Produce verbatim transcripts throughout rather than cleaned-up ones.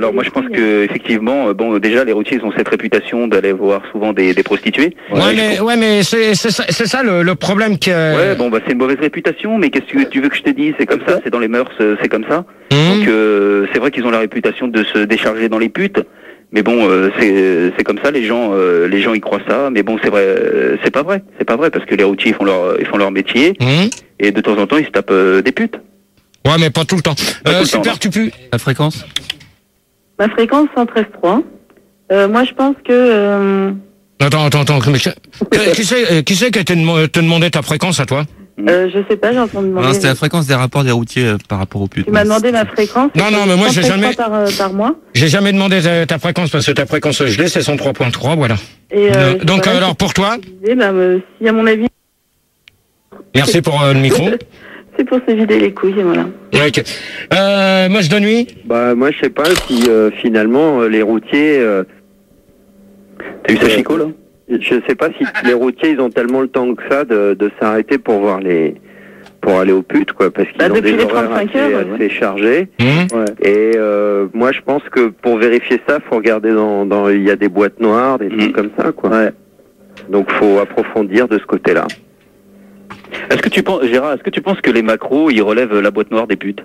Alors moi je pense que effectivement, bon déjà les routiers ils ont cette réputation d'aller voir souvent des, des prostituées. Ouais, ouais mais ouais mais c'est c'est ça, c'est ça le, le problème que. Ouais bon bah c'est une mauvaise réputation, mais qu'est-ce que tu veux que je te dise, c'est comme ça, c'est dans les mœurs, c'est comme ça. Mmh. Donc euh, c'est vrai qu'ils ont la réputation de se décharger dans les putes. Mais bon, euh, c'est c'est comme ça, les gens euh, les gens y croient ça. Mais bon, c'est vrai, euh, c'est pas vrai, c'est pas vrai parce que les routiers ils font leur ils font leur métier mmh. et de temps en temps ils se tapent euh, des putes. Ouais, mais pas tout le temps. Pas Euh, tout le super, temps, tu pues. La fréquence. Ma fréquence cent treize virgule trois. Euh, moi, je pense que... Euh... Attends, attends, attends. Mais, qui, qui c'est qui c'est qui te demandé ta fréquence à toi? Euh, je sais pas, j'ai entendu demander. Non, c'était la fréquence des rapports des routiers euh, par rapport aux putes. Tu m'as demandé ma fréquence. Non, non, mais moi j'ai jamais. Par, euh, par mois. J'ai jamais demandé ta, ta fréquence parce que ta fréquence gelée c'est cent trois virgule trois, voilà. Et euh, donc voilà, alors pour toi. Disais, bah, euh, si à mon avis. Merci pour euh, le micro. C'est pour se vider les couilles, voilà. Ouais, ok. Euh, moi je donne nuit. Bah moi je sais pas si euh, finalement euh, les routiers. Euh, T'as eu ça Chico là? Je sais pas si les routiers ils ont tellement le temps que ça de, de s'arrêter pour voir les pour aller aux putes quoi, parce qu'ils bah, ont des les horaires assez, heures, assez ouais. chargés. Mmh. Ouais. Et euh, moi je pense que pour vérifier ça, faut regarder dans dans il y a des boîtes noires, des mmh. trucs comme ça quoi. Ouais. Donc faut approfondir de ce côté-là. Est-ce que tu penses, Gérard, est-ce que tu penses que les macros ils relèvent la boîte noire des putes?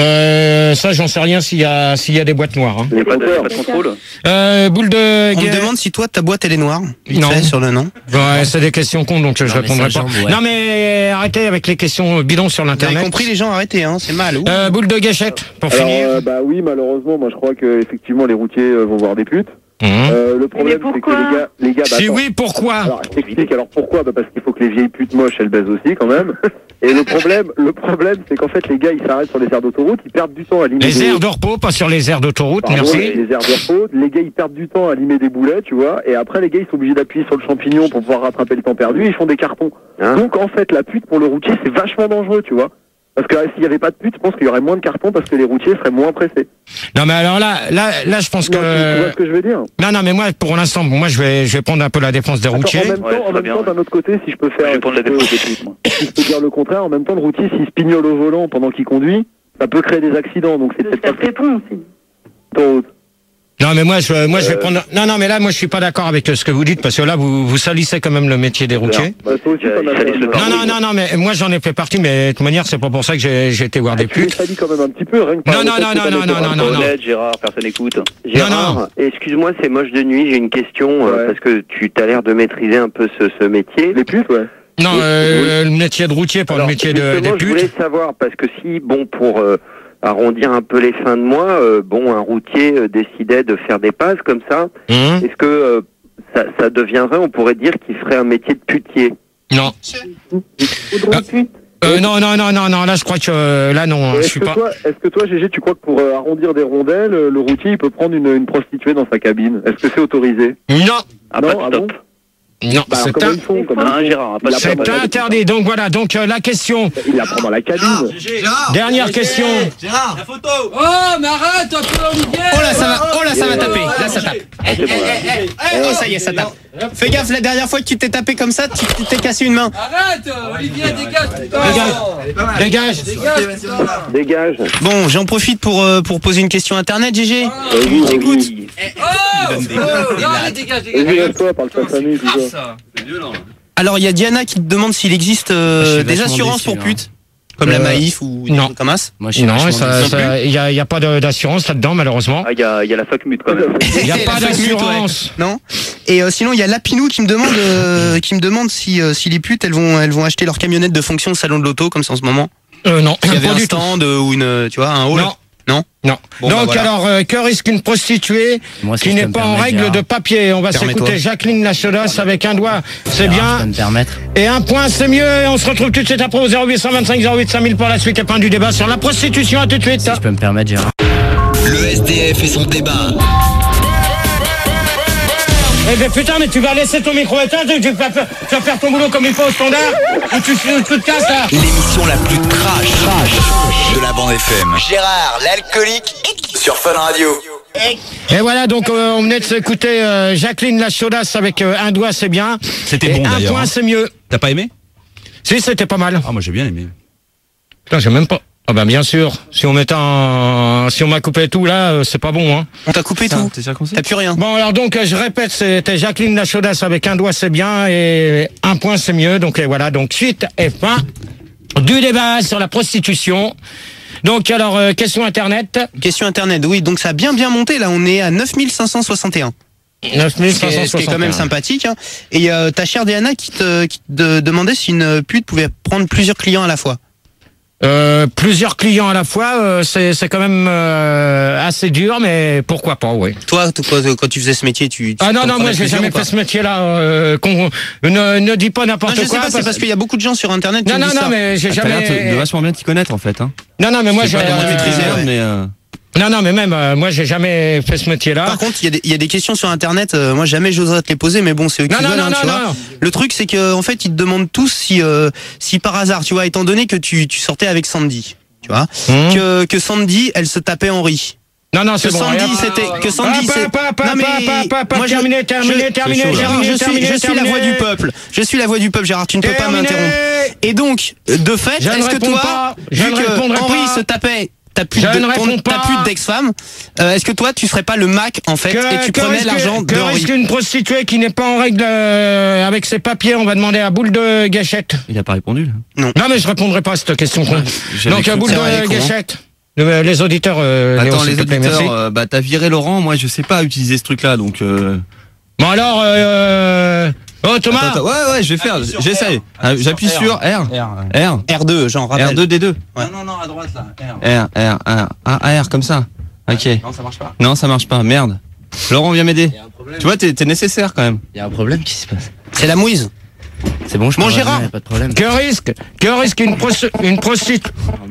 Euh, ça, j'en sais rien s'il y a s'il y a des boîtes noires. Hein. Il n'y a pas de, pas de contrôle. Euh, boule de. On me demande si toi ta boîte elle est noire. Non. Fait, sur le nom. Ouais, c'est des questions cons donc non, je répondrai pas. Jambe, ouais. Non mais arrêtez avec les questions bidons sur l'internet. Vous avez compris les gens, arrêtez hein, c'est mal. Euh, boule de gâchette pour Alors, finir. Euh, bah oui, malheureusement, moi je crois que effectivement les routiers euh, vont voir des putes. Mmh. Euh, le problème c'est que les gars, les gars. Bah, si attends. oui, pourquoi? Alors, je t'explique. Alors pourquoi? Bah parce qu'il faut que les vieilles putes moches elles baisent aussi quand même. Et le problème, le problème, c'est qu'en fait les gars ils s'arrêtent sur les aires d'autoroute, ils perdent du temps à limer. Les des... aires de repos, pas sur les aires d'autoroute. Pardon, merci. Les, les aires de repos, les gars ils perdent du temps à limer des boulets, tu vois. Et après les gars ils sont obligés d'appuyer sur le champignon pour pouvoir rattraper le temps perdu. Ils font des cartons. Hein? Donc en fait la pute pour le routier c'est vachement dangereux, tu vois. Parce que s'il n'y avait pas de pute, je pense qu'il y aurait moins de cartons parce que les routiers seraient moins pressés. Non mais alors là, là, là, je pense non, que. Tu vois ce que je veux dire? Non, non, mais moi, pour l'instant, moi, je vais, je vais prendre un peu la défense des Attends, routiers. En même temps, ouais, en même bien, temps, d'un ouais. autre côté, si je peux faire, je vais prendre la défense des putes, moi. Si je peux dire le contraire, en même temps, le routier, s'il se pignole au volant pendant qu'il conduit, ça peut créer des accidents. Donc c'est peut-être pas répond aussi. Autoroute. Non mais moi je moi je vais Euh... prendre non non mais là moi je suis pas d'accord avec ce que vous dites parce que là vous vous salissez quand même le métier des routiers. Bah, toi aussi, t'en as fait. Non non non non mais moi j'en ai fait partie mais de toute manière c'est pas pour ça que j'ai j'ai été voir des putes. Tu les salis quand même un petit peu rien que Non non non non non non non non. Honnête, Gérard, personne n'écoute. Gérard, non, non. Excuse-moi, c'est moche de nuit, j'ai une question ouais. euh, parce que tu as l'air de maîtriser un peu ce, ce métier. Les putes, ouais. Non, euh, le métier de routier, pas Alors, le métier de des putes. Je voulais savoir parce que si bon pour euh, arrondir un peu les fins de mois, euh, bon, un routier euh, décidait de faire des passes comme ça. Mmh. Est-ce que euh, ça, ça deviendrait, on pourrait dire, qu'il ferait un métier de putier? Non. Ah, euh, non, non, non, non, non, là je crois que euh, là non, je est-ce suis que pas. Toi, est-ce que toi, Gégé, tu crois que pour euh, arrondir des rondelles, le routier il peut prendre une, une prostituée dans sa cabine? Est-ce que c'est autorisé? Non. Ah, non, pas de ah stop. bon Non, bah, c'est comment un... ils font, comment Non, ils font Gérard, pas de c'est stop. interdit. Donc voilà, donc euh, la question. Il la prend dans la cabine. Gérard, Dernière Gégé, question. Gérard, la photo. Oh, mais arrête un peu, Olivier. Oh là ça va, oh là ça va taper, là ça tape. Eh, eh, eh, eh, Oh ça y est ça tape. Fais gaffe, la dernière fois que tu t'es tapé comme ça, tu t'es cassé une main. Arrête, Olivier, dégage, putain. Dégage. Dégage. Dégage. Bon, j'en profite pour euh, pour poser une question internet, Gégé. Oui, T'écoutes. oui. Oh, oh, non, allez, dégage, Vas-y, dégage. lève-toi, parle de ta famille, tout ça. Ça. C'est violent. Alors il y a Diana qui te demande s'il existe euh, Je suis des vachement assurances déçu, pour hein. putes, comme Euh, la Maïf ou des non. trucs comme ça. Moi, je suis non, ça, ça, il y a, il y a pas de- d'assurance là-dedans malheureusement. Ah, il y a, il y a la fac mute quand même. Il y a La pas fake mute, d'assurance. ouais. Non. Et euh, sinon il y a Lapinou qui me demande euh, qui me demande si euh, si les putes elles vont elles vont acheter leur camionnette de fonction au salon de l'auto comme c'est en ce moment. Euh, non, Il y avait pas un du tout. stand euh, ou une euh, tu vois un hall. Non. Non. Non. Bon, Donc bah, voilà. alors, euh, que risque une prostituée Moi, si qui je n'est peux me pas en permettre, règle Gérard. de papier? On va Permets-toi. s'écouter Jacqueline Lachodas avec un doigt, c'est Alors, bien. je peux me permettre. Et un point, c'est mieux. Et on se retrouve tout de suite après au zéro huit cent vingt-cinq zéro huit cinq mille pour la suite et fin du débat sur la prostitution. À tout de suite. Si je peux me permettre, Gérard. Le S D F et son débat. Eh ben putain, mais tu vas laisser ton micro éteint, tu, tu, vas, faire- tu vas faire ton boulot comme il faut au standard, ou tu, tu, tu te casses là. L'émission la plus trash, trash de la bande F M. Gérard, l'alcoolique, sur Fun Radio. Et voilà, donc euh, on venait de s'écouter euh, Jacqueline Lachodas avec euh, un doigt, c'est bien. C'était Et bon un d'ailleurs. point, hein. c'est mieux. T'as pas aimé? Si, c'était pas mal. Ah, moi j'ai bien aimé. Putain, j'ai même pas. Ah ben bien sûr, si on mettait un, si on m'a coupé tout là, euh, c'est pas bon hein. On t'a coupé tout. T'as plus rien. Bon alors donc euh, je répète, c'était Jacqueline Lachaudasse avec un doigt c'est bien et un point c'est mieux. Donc et voilà, donc suite et fin du débat sur la prostitution. Donc alors euh, question internet. Question internet, oui, donc ça a bien bien monté là, on est à neuf mille cinq cent soixante et un. neuf mille cinq cent soixante et un. Ce qui est quand même sympathique. Hein. Et euh, ta chère Diana qui te, qui te demandait si une pute pouvait prendre plusieurs clients à la fois. Euh, plusieurs clients à la fois, euh, c'est c'est quand même euh, assez dur, mais pourquoi pas, oui. Toi, t- quand, quand tu faisais ce métier, tu... tu ah non, non, moi j'ai jamais fait ce métier-là. Euh, qu'on, ne, ne dis pas n'importe quoi. Je sais pas, parce... c'est parce qu'il y a beaucoup de gens sur Internet qui non, me non, disent non, ça. mais j'ai Ah, jamais... t'as l'air de vachement bien t'y connaître en fait. Hein. Non, non, mais moi j'ai... Pas Euh, maîtrisé, ouais. mais... Euh... Non, non, mais même, euh, moi, j'ai jamais fait ce métier-là. Par contre, il y, a des- il y a des questions sur Internet, euh, moi jamais j'oserais te les poser, mais bon, c'est eux qui Non, non, veulent, non, hein, non, tu non, vois. non. Le truc, c'est que en fait, ils te demandent tous si, euh, si par hasard, tu vois, étant donné que tu, tu sortais avec Sandy, tu vois, Mmh. que, que Sandy, elle se tapait Henri. Non, non, Que c'est bon. Sandy, rien. c'était, que Sandy, Ah, c'est... pas, pas, Non, mais pas, pas, pas, moi, je- terminé, terminé, je- terminé, c'est chaud, là. terminé, je suis, terminé, je suis la voix terminé. du peuple. Je suis la voix du peuple, Gérard, tu ne peux pas Terminé. m'interrompre. Et donc, de fait, Je ne est-ce que réponds toi, pas. Je vu ne que répondrai Henri pas. se tapait ta pute, Je de, ne ton- réponds ta pas. pute d'ex-femme, euh, est-ce que toi, tu serais pas le Mac, en fait, Que, et tu que prenais risque- l'argent que de Henri? risque une prostituée qui n'est pas en règle euh, avec ses papiers, on va demander à Boule de Gâchette. Il a pas répondu là. Non. Non, mais je répondrai pas à cette question. con. J'avais Donc, cru à que Boule ça allait de con, hein. Gâchette. Euh, Les auditeurs, euh, Léo, Attends, s'il les te plaît, merci. auditeurs, euh, bah t'as viré Laurent, moi je sais pas utiliser ce truc là donc. Euh... Bon, alors, euh... oh, Thomas. Attends, attends, ouais, ouais, je vais faire, j'essaye. Ah, J'appuie sur R. R. R deux, genre, rappel. R deux D deux. Ouais. Non, non, non, à droite là. R. R, R, R. Ah, R, comme ça. Ok. Non, ça marche pas. Non, ça marche pas, merde. Laurent, viens m'aider. Tu vois, t'es t'es nécessaire quand même. Il y a un problème qui se passe. C'est la mouise. C'est bon, je Bon, peux Gérard. revenir, y a pas de problème. Que risque, que risque une, prosti- une prostituée.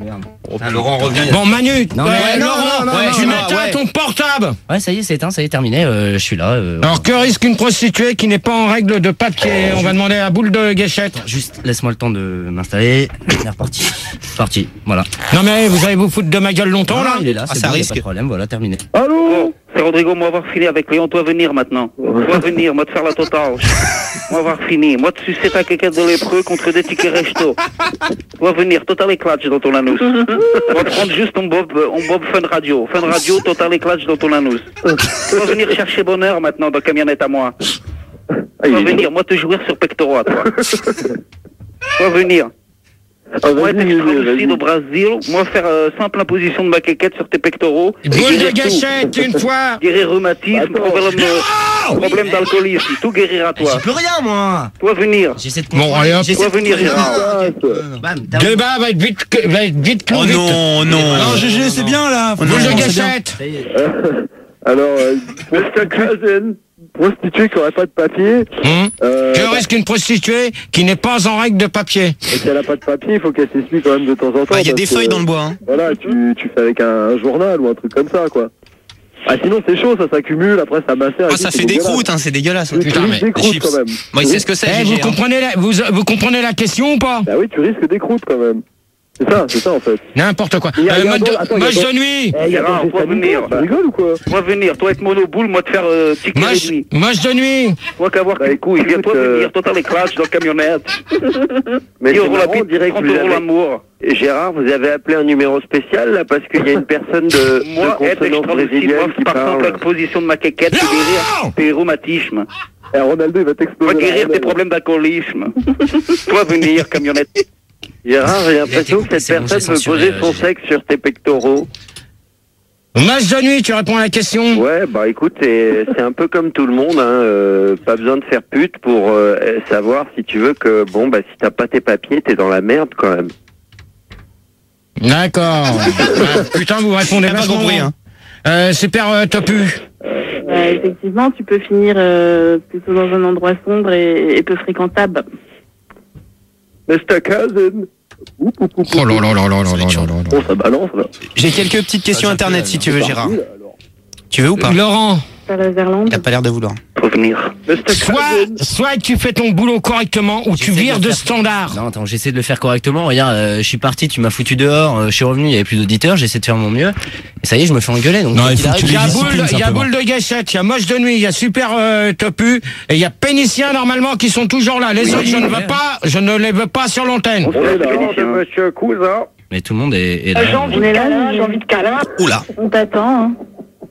Laurent revient. Bon, Manu, Non, euh, mais- Laurent, non, non, ouais, non, tu non, m'éteins ouais. ton portable. Ouais, ça y est, c'est éteint, ça y est, terminé. euh, je suis là. euh, Alors, que risque une prostituée qui n'est pas en règle de papier? On va demander à Boule de Gâchette. Juste, laisse-moi le temps de m'installer. On est reparti. Parti, voilà. Non, mais vous allez vous foutre de ma gueule longtemps, là? il est là, Ah, c'est ça bon, y a risque. pas de problème, voilà, terminé. Allô? C'est Rodrigo, moi avoir fini avec Léon, toi venir maintenant. Toi venir, moi te faire la totale. Moi avoir fini, moi te sucer ta quéquette de lépreux contre des tickets resto. Toi venir, total éclate dans ton anus. Moi te prendre juste ton bob, on bob fun radio. Fun radio, total éclate dans ton anus. Toi venir chercher bonheur maintenant dans camionnette à moi. Toi venir, moi te jouer sur pectorat, toi. Toi venir. Ah, Moi être vas-y, extra-lucide vas-y. au Brésil, moi faire euh, simple imposition de ma quéquette sur tes pectoraux. Boule de Guérir tout. Gâchette, une fois. Guérir rhumatisme, Attends. problème, euh, problème d'alcoolisme, tout guérir à toi. J'y peux rien, moi. Toi venir. J'essaie de Bon, comprendre. allez, hop. J'essaie Toi de venir, comprendre. Gérard. Bam, Le terminé. débat va être vite, que- va être vite clos, Oh vite. non, non. Non, G G, c'est bien là. Oh, non, Boule de non, c'est bien. Gâchette. Ça y est. Alors, euh, prostituée, prostituée qui aurait pas de papier, Hum. euh, Que risque une prostituée qui n'est pas en règle de papier? et si elle a pas de papier, il faut qu'elle s'essuie quand même de temps en temps. Bah, il y a des parce que, feuilles dans le bois, hein. Voilà, tu, tu fais avec un, un journal ou un truc comme ça, quoi. Ah, sinon c'est chaud, ça s'accumule, après ça macère. et Ah, tout, ça c'est fait des dégueulasse. croûtes, hein, c'est dégueulasse. Tu Putain, risques mais des croûtes chips. quand même. Moi, il sait ce que c'est, Eh, G vous G, hein. comprenez la, vous, vous comprenez la question ou pas? Bah oui, tu risques des croûtes quand même. C'est ça, c'est ça en fait. N'importe quoi. Il y a- il y a Euh, un mode bon- de- attends, il y a Match bon- de nuit. Eh, Gérard, des faut sanitaires, venir. Tu rigoles ou quoi? Toi venir, toi être monoboule, moi te faire euh, ticket Match, réduit. match de nuit. Toi qu'avoir Bah, tes couilles, viens toi écoute, euh, venir, total éclate dans la camionnette. Mais dix c'est euros la marrant, on bite, dirait que trente vous euros avez... l'amour. Et Gérard, vous avez appelé un numéro spécial là parce qu'il y a une personne de, Moi, de être consonance extra-lucide, moi, brésilienne qui par exemple, parle. la position de ma quéquette, c'est guérir tes rhumatismes. Eh, Ronaldo il va Toi t'exploser. la guérir tes rondelle. problèmes d'alcoolisme. Toi venir, camionnette. Gérard, j'ai l'impression été que coupé, c'est cette bon, personne j'ai veut censuré, poser euh, son j'ai- sexe sur tes pectoraux. Match de nuit, tu réponds à la question. Ouais, bah écoute, c'est c'est un peu comme tout le monde, hein, euh, pas besoin de faire pute pour euh, savoir si tu veux que, bon, bah si t'as pas tes papiers, t'es dans la merde quand même. D'accord. Ah, putain, vous répondez J'ai pas vachement compris, bien. hein. Euh, super euh, topu. Euh, effectivement, tu peux finir euh, plutôt dans un endroit sombre et, et peu fréquentable. mister Cousin. Oup, oup, oup, Oh là là là là là là là là. Oh, ça balance là. J'ai quelques petites questions internet si tu veux, Gérard. Tu veux ou pas? Laurent, Pas la Zerlande. T'as pas l'air de vouloir. Toi venir. soit, soit tu fais ton boulot correctement ou tu J'essaie vires de de faire- standard. Non, attends, j'essaie de le faire correctement. Regarde, euh, je suis parti, tu m'as foutu dehors, euh, je suis revenu, il y avait plus d'auditeurs, j'essaie de faire mon mieux. Et ça y est, je me fais engueuler. Donc, Non, quoi il qu'il faut que tu arrive, Il y a les boule, disciplines, il y a simplement. boule de gâchette, il y a moche de nuit, il y a super euh, topu et il y a pénicien normalement qui sont toujours là. Les autres, je ne veux pas, je ne les veux pas sur l'antenne. On est là. de Monsieur Cousin. Mais tout le monde est, est là. Euh, j'ai envie de câlin, j'ai envie de câlin. Oula. On t'attend, hein.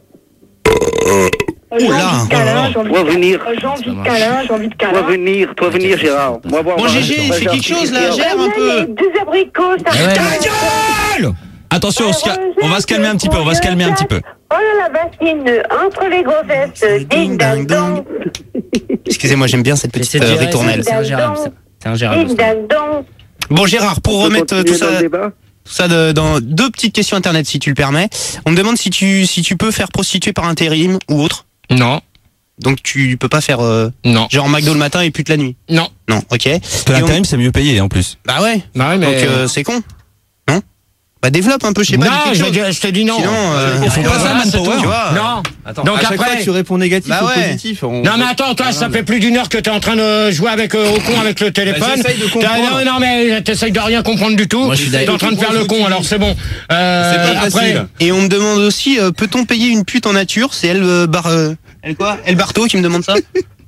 Oula. Toi venir. J'ai envie de câlin, j'ai envie de câlin. Toi venir, toi venir, Gérard. Moi voir. Bon, Gégé, fais quelque chose là, gère un peu. Deux abricots, ça Ouais. Ta gueule! Attention, on, se ca- on va se calmer un petit peu, on va se calmer un petit peu. Oh là la bassine, entre les grossettes, ding dang dong. Excusez-moi, j'aime bien cette petite C'est euh, Gérard, ritournelle. C'est ingérable, ça. C'est ingérable. Ding dang dong. Bon, Gérard, pour On peut remettre euh, tout continuer dans ça, le débat tout ça de- dans deux petites questions internet, si tu le permets. On me demande si tu, si tu peux faire prostituer par intérim ou autre. Non, Donc tu peux pas faire euh, non, genre McDo le matin et pute la nuit. non. Non, ok. Et Que on- l'intérim, c'est mieux payé en plus. Bah ouais. Bah ouais, mais... Donc euh, c'est con. Non. Bah développe un peu, je sais pas. dis non, quelque je, chose. vais- je te dis non. Sinon, euh, Ils font pas ça, Manpower. Tu vois. Non. Attends, Donc à chaque après- fois que tu réponds négatif Bah ou ouais. positif, on... Non mais attends, toi, ça fait plus d'une heure que t'es en train de jouer avec euh, au con avec le téléphone. Bah, j'essaye de T'as- comprendre. non, non mais t'essayes de rien comprendre du tout. Moi, je suis T'es en train de faire le con, alors c'est bon. Euh, C'est pas après, facile. Et on me demande aussi, euh, peut-on payer une pute en nature? C'est elle, euh, bar, euh, elle quoi? Elle Barto qui me demande ça?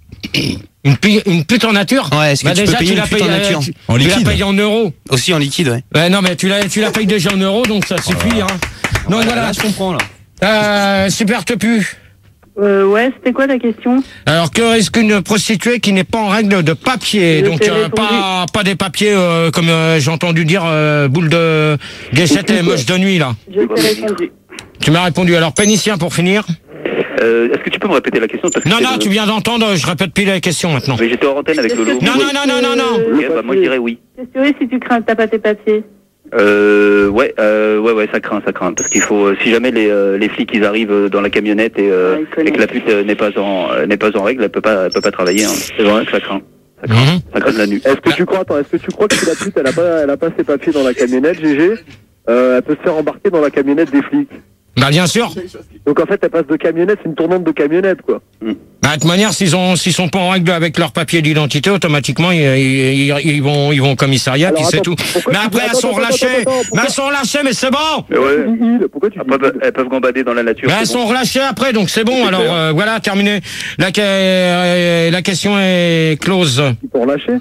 une, pi- une pute en nature. Ouais, est-ce que Bah tu déjà, peux payer tu une l'as pute payé en nature? tu, En tu l'as liquide. payé en euros. Aussi en liquide, ouais. Ouais, non mais tu l'as tu l'as payé déjà en euros, donc ça suffit. Hein. Donc voilà. Là, je comprends, là. Euh, super topu. Euh, ouais, c'était quoi la question? Alors que risque une prostituée qui n'est pas en règle de papier, Je donc t'ai euh, répondu. pas pas des papiers euh, comme euh, j'ai entendu dire euh, boule de gâchette et moche de nuit là. Je t'ai répondu. Tu m'as répondu. Alors pénicien pour finir. Euh, Est-ce que tu peux me répéter la question parce que Non c'est non, le- tu viens d'entendre, je répète plus la question maintenant. Mais j'étais en antenne avec Lolo. Non non non non non non. Ok, bah moi je dirais oui. Qu'est-ce que tu veux si tu crains que t'as pas tes papiers? Euh, ouais, euh, ouais, ouais, ça craint, ça craint, parce qu'il faut, euh, si jamais les, euh, les flics ils arrivent euh, dans la camionnette et, euh, Ouais, ils connaissent. et que la pute euh, n'est pas en, euh, n'est pas en règle, elle peut pas, elle peut pas travailler. Hein. C'est vrai que ça craint, ça craint, Mhm. ça craint de la nuit. Est-ce que tu crois, attends, est-ce que tu crois que si la pute elle a pas, elle a pas ses papiers dans la camionnette, G G, euh, elle peut se faire embarquer dans la camionnette des flics? Bah bien sûr. Donc en fait, elle passe de camionnette, c'est une tournante de camionnette, quoi. Bah, de toute manière, s'ils ont, s'ils sont pas en règle avec leur papier d'identité, automatiquement, ils, ils, ils- ils vont, ils vont au commissariat, Alors, puis c'est attends, tout. pourquoi Mais tu- après, elles attends, sont attends, relâchées. attends, attends, Mais elles sont relâchées, mais c'est bon. Mais ouais, Pourquoi tu dis il Pourquoi tu dis elles peuvent, elles peuvent gambader dans la nature. Mais elles c'est sont bon. relâchées après, donc c'est bon. C'est Alors clair. euh, voilà, terminé. La, que- euh, la question est close. Ils sont relâchés?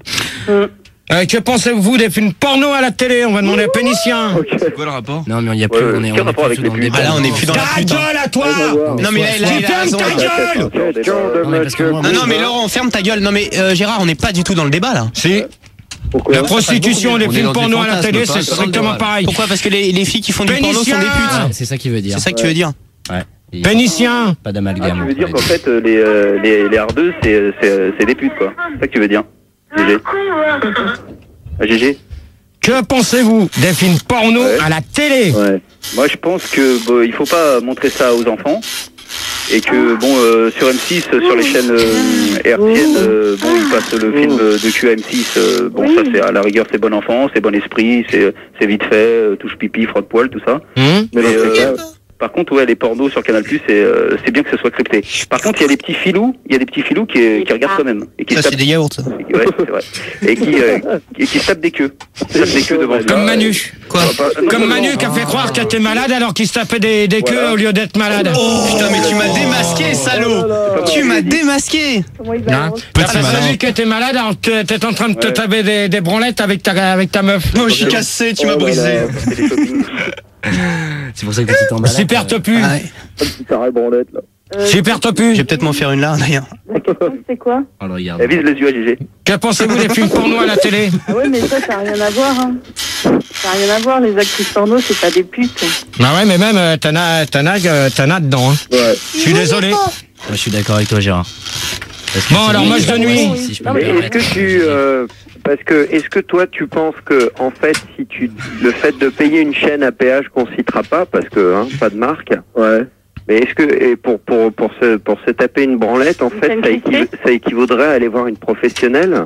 Euh, que pensez-vous des films porno à la télé? On va demander à Pénicien. Ok. C'est quoi le rapport? Non, mais il y a plus, Ouais, on est, quel on est rapport plus avec du les tout dans le putes débat. Ah là, on est plus dans la Ta pute. hein. gueule à toi. Non mais là, là, Tu il a fermes raison. ta là. gueule. Question de Non, mais parce que monsieur. moi, Non, non, mais moi, Laurent, ferme ta gueule. Non, mais euh, Gérard, on n'est pas du tout dans le débat là. Si. Pourquoi? La prostitution, les On est films dans des porno à la fantasmes, télé, pas c'est dans le strictement débat. pareil. Pourquoi? Parce que les, les filles qui font du porno sont des Pénicien. putes. Ouais, c'est ça qu'il veut dire. C'est ça que tu veux dire? Ouais. Il- Pénicien. Pas Ah, d'amalgame. tu veux entre dire les qu'en deux. fait euh, les, euh, les, les hardeuses c'est, c'est, c'est des putes quoi. C'est ça que tu veux dire, G G. Ah, G G. Que pensez-vous des films porno Ouais. à la télé? Ouais. Moi je pense que bon, il faut pas montrer ça aux enfants. Et que bon euh, sur M six, euh, sur les chaînes euh, hertziennes, euh, bon ils passent le film euh, de cul à M six. euh, bon ça c'est à la rigueur c'est bon enfant, c'est bon esprit, c'est c'est vite fait, euh, touche pipi, frotte poil, tout ça. Hum Mais euh, par contre ouais les pornos sur Canal Plus c'est euh, c'est bien que ce soit crypté. Par contre il y a des petits filous, il y a des petits filous qui, qui regardent quand même et qui Ça, se c'est des yaourts. ça. tapent, ouais, c'est vrai. Et qui euh, qui, qui se tapent des queues, qui se tapent des queues devant ça. Comme Manu. Quoi? Comme Manu qui a fait croire qu'il était malade alors qu'il se tapait des, des queues Voilà. au lieu d'être malade. Oh putain, mais tu m'as démasqué, salaud! Tu m'as démasqué! Comment il Hein balance? T'as Petit pas malin. vu que t'es malade alors que t'es en train de te Ouais. taper des, des branlettes avec ta, avec ta meuf. Oh, je suis cassé, tu m'as Oh là brisé. là. C'est des shopping. C'est pour ça que tu t'en balades. Super topu. Ah ouais. Un petit arrêt branlette, là. Euh, Super Je topu. vais peut-être m'en faire une là, d'ailleurs. La question, c'est quoi? Oh, le regarde. Elle vise les yeux à G G. Que pensez-vous des films porno à la télé? Ah ouais, mais ça, ça n'a rien à voir, hein. Ça n'a rien à voir, les actrices porno, c'est pas des putes. Bah ouais, mais même euh, t'en as, t'en as, euh, t'en as dedans. Hein. Ouais. Je suis désolé. Moi, je suis d'accord avec toi, Gérard. Parce que Bon, c'est- alors, moche de nuit. Si je peux Non, me Mais est-ce permettre. que tu, euh, parce que est-ce que toi tu penses que en fait si tu le fait de payer une chaîne à péage qu'on citera pas parce que hein, pas de marque. Ouais. Mais est-ce que et pour pour pour se pour se taper une branlette en Une fait chaîne ça, cryptée équiv- ça équivaudrait à aller voir une professionnelle?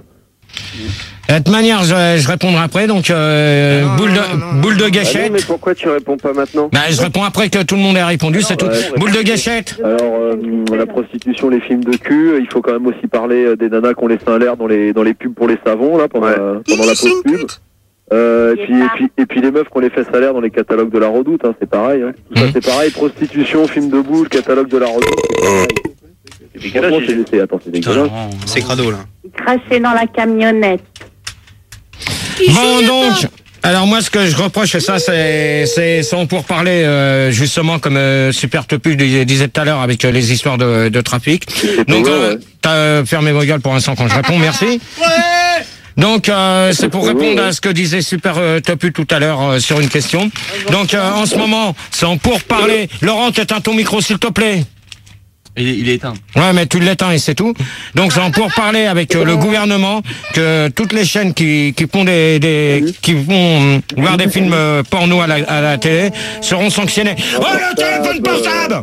De toute manière, je, je répondrai après. Donc, euh, Non, boule, non, de, non, non, boule de Ah non, gâchette. mais pourquoi tu réponds pas maintenant? Bah, je réponds après que tout le monde ait répondu, c'est tout. Ouais. Boule de gâchette. Alors, euh, la prostitution, les films de cul, il faut quand même aussi parler euh, des nanas qui ont les seins à l'air dans les, dans les pubs pour les savons, là, pendant, Ouais. la, pendant la pause pub. Euh, et, puis, et, puis, et puis les meufs qui ont les fesses à l'air dans les catalogues de la Redoute, hein, c'est pareil. Hein. Tout ça, Mhm. c'est pareil. Prostitution, film de boule, catalogue de la Redoute, c'est pareil. C'est dégueulasse, Franchement, G G. c'est, c'est, attends, c'est Putain, dégueulasse. Laurent, c'est crado là. Cracher dans la camionnette. Bon, donc, Alors moi, ce que je reproche, c'est ça, c'est c'est sans pour parler euh, justement comme euh, Super Topu disait tout à l'heure avec euh, les histoires de, de trafic. Donc euh, t'as euh, fermé vos gueules pour l'instant quand je réponds, merci. Donc euh, c'est pour répondre à ce que disait Super euh, Topu tout à l'heure euh, sur une question. Donc euh, en ce moment, c'est en pour parler. Laurent, t'éteins ton micro s'il te plaît. Il est, il est éteint. Ouais, mais tu l'éteins et c'est tout. Donc c'est en pour parler avec euh, le gouvernement que toutes les chaînes qui qui font des, des qui vont voir des films euh, porno à la, à la télé seront sanctionnées. Oh le téléphone portable.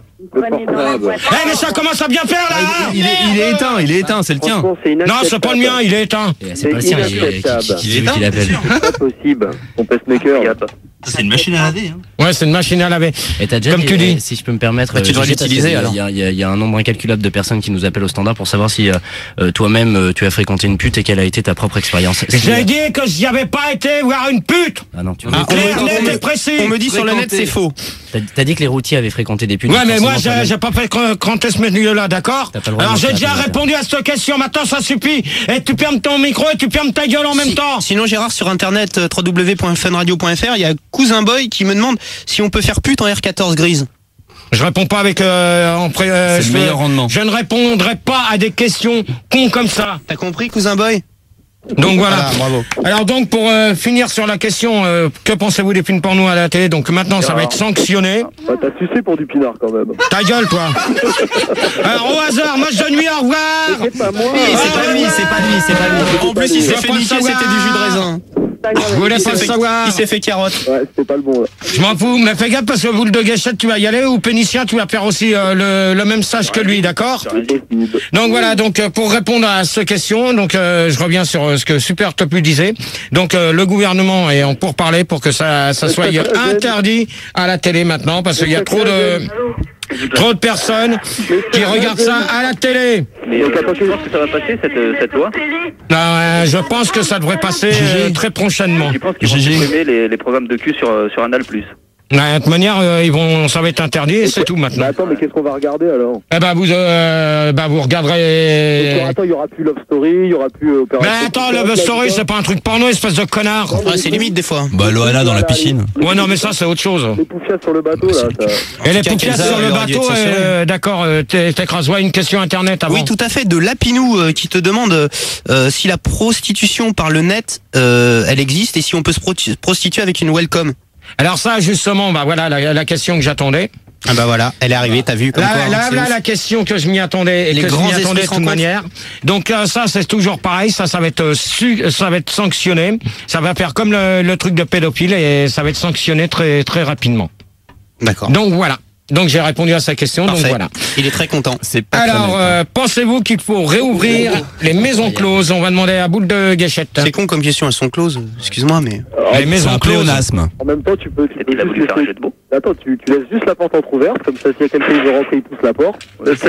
Eh mais ça commence à bien faire là. Il est, il est éteint, il est éteint, c'est le tien. Non, c'est pas le mien, il est éteint. C'est pas le sien, il est qui veut qu'il appelle. C'est pas possible. Ton pacemaker. C'est une machine à laver. Hein. Ouais, c'est une machine à laver. Et t'as déjà Comme dit, tu dis. si je peux me permettre, Bah, tu dois l'utiliser, alors. Il y a, il y, a, il y a un nombre incalculable de personnes qui nous appellent au standard pour savoir si euh, toi-même euh, tu as fréquenté une pute et quelle a été ta propre expérience. Si, J'ai euh, dit que j'y avais pas été voir une pute. Ah non, tu Ah, clair, net et précis. On me dit sur le net c'est faux. T'as t'as dit que les routiers avaient fréquenté des putes. Ouais, donc mais moi, forcément, j'ai toi-même- j'ai pas fait cranter ce milieu-là, d'accord? T'as pas le droit Alors, de j'ai mentir déjà à tes répondu à cette question. Maintenant, ça suffit. Et tu fermes ton micro et tu fermes ta gueule en même Si- temps. Sinon Gérard sur internet euh, w w w point fun radio point f r, il y a Cousin Boy qui me demande si on peut faire pute en R quatorze grise. Je réponds pas avec euh, en pré- euh, C'est je le fais- meilleur rendement. Je ne répondrai pas à des questions cons comme ça. T'as compris Cousin Boy? Donc voilà. Ah, bravo. Alors donc pour euh, finir sur la question, euh, que pensez-vous des films porno à la télé? Donc maintenant ça va être sanctionné. Bah, t'as sucé pour du pinard quand même. Ta gueule toi. Alors au hasard, match de nuit, au revoir. C'est pas moi. C'est pas lui, c'est pas lui, c'est pas lui. En plus il Je s'est veux fait pas le niquer, savoir. c'était du jus de raisin. Je voulais Il pas s'est le fait- savoir. Il s'est fait carotte. Ouais, c'était pas le bon. Là. Je m'en fous, mais fais gaffe parce que boule de gâchette tu vas y aller ou Pénicien tu vas faire aussi euh, le, le même stage que lui, d'accord? Donc voilà, donc euh, pour répondre à cette question, donc euh, je reviens sur euh, ce que Super Topu disait. Donc euh, le gouvernement est en pourparlers pour que ça, ça soit interdit à la télé maintenant parce qu'il y a trop de trop de personnes qui regardent ça à la télé. Mais donc attends, tu penses que ça va passer cette, euh, cette loi? Euh, je pense que ça devrait passer euh, très prochainement. Tu penses qu'ils vont G G. supprimer les, les programmes de cul sur, euh, sur Anal Plus? De toute manière, euh, ils vont, ça va être interdit et c'est tout Bah maintenant. attends, mais qu'est-ce qu'on va regarder alors? Eh ben vous, euh, ben vous Donc, regarderez. attends, il y aura plus Love Story, il y aura plus euh, Opération. Mais attends, Love Story, c'est pas un truc porno, espèce de connard. Ah, c'est limite des fois. Bah, Loana dans la piscine. Ouais, non, mais ça, c'est autre chose. Les poufias sur le bateau là. Ça... Et les cas, poufias Kenza, sur le il aurait dû bateau, être censuré. euh, d'accord, euh, t'es- t'écrases. Ouais, une question internet avant. Oui, tout à fait. De Lapinou euh, qui te demande euh, si la prostitution par le net, euh, elle existe et si on peut se pro- prostituer avec une welcome. Alors ça, justement, bah voilà la, la question que j'attendais. Ah bah voilà, elle est arrivée, t'as vu comme Là, quoi, hein, là, c'est là, ouf. la question que je m'y attendais et Les que je grands m'y esprits attendais se de toute rencontrent. manière. Donc euh, ça, c'est toujours pareil. Ça, ça va être euh, su- ça va être sanctionné. Ça va faire comme le, le truc de pédophile et ça va être sanctionné très très rapidement. D'accord. Donc voilà. Donc j'ai répondu à sa question. Parfait. Donc voilà. Il est très content. C'est pas très Alors, net. euh, pensez-vous qu'il faut réouvrir les maisons closes? On va demander à boule de gâchette. C'est con comme question, elles sont closes. Excuse-moi, mais. Les C'est maisons un closes. pléonasme. En même temps, tu peux. Tu C'est peux il a juste voulu faire un laisser- jeu de mots. Attends, tu, tu laisses juste la porte entrouverte, comme ça, s'il y a quelqu'un qui veut rentrer, il pousse la porte.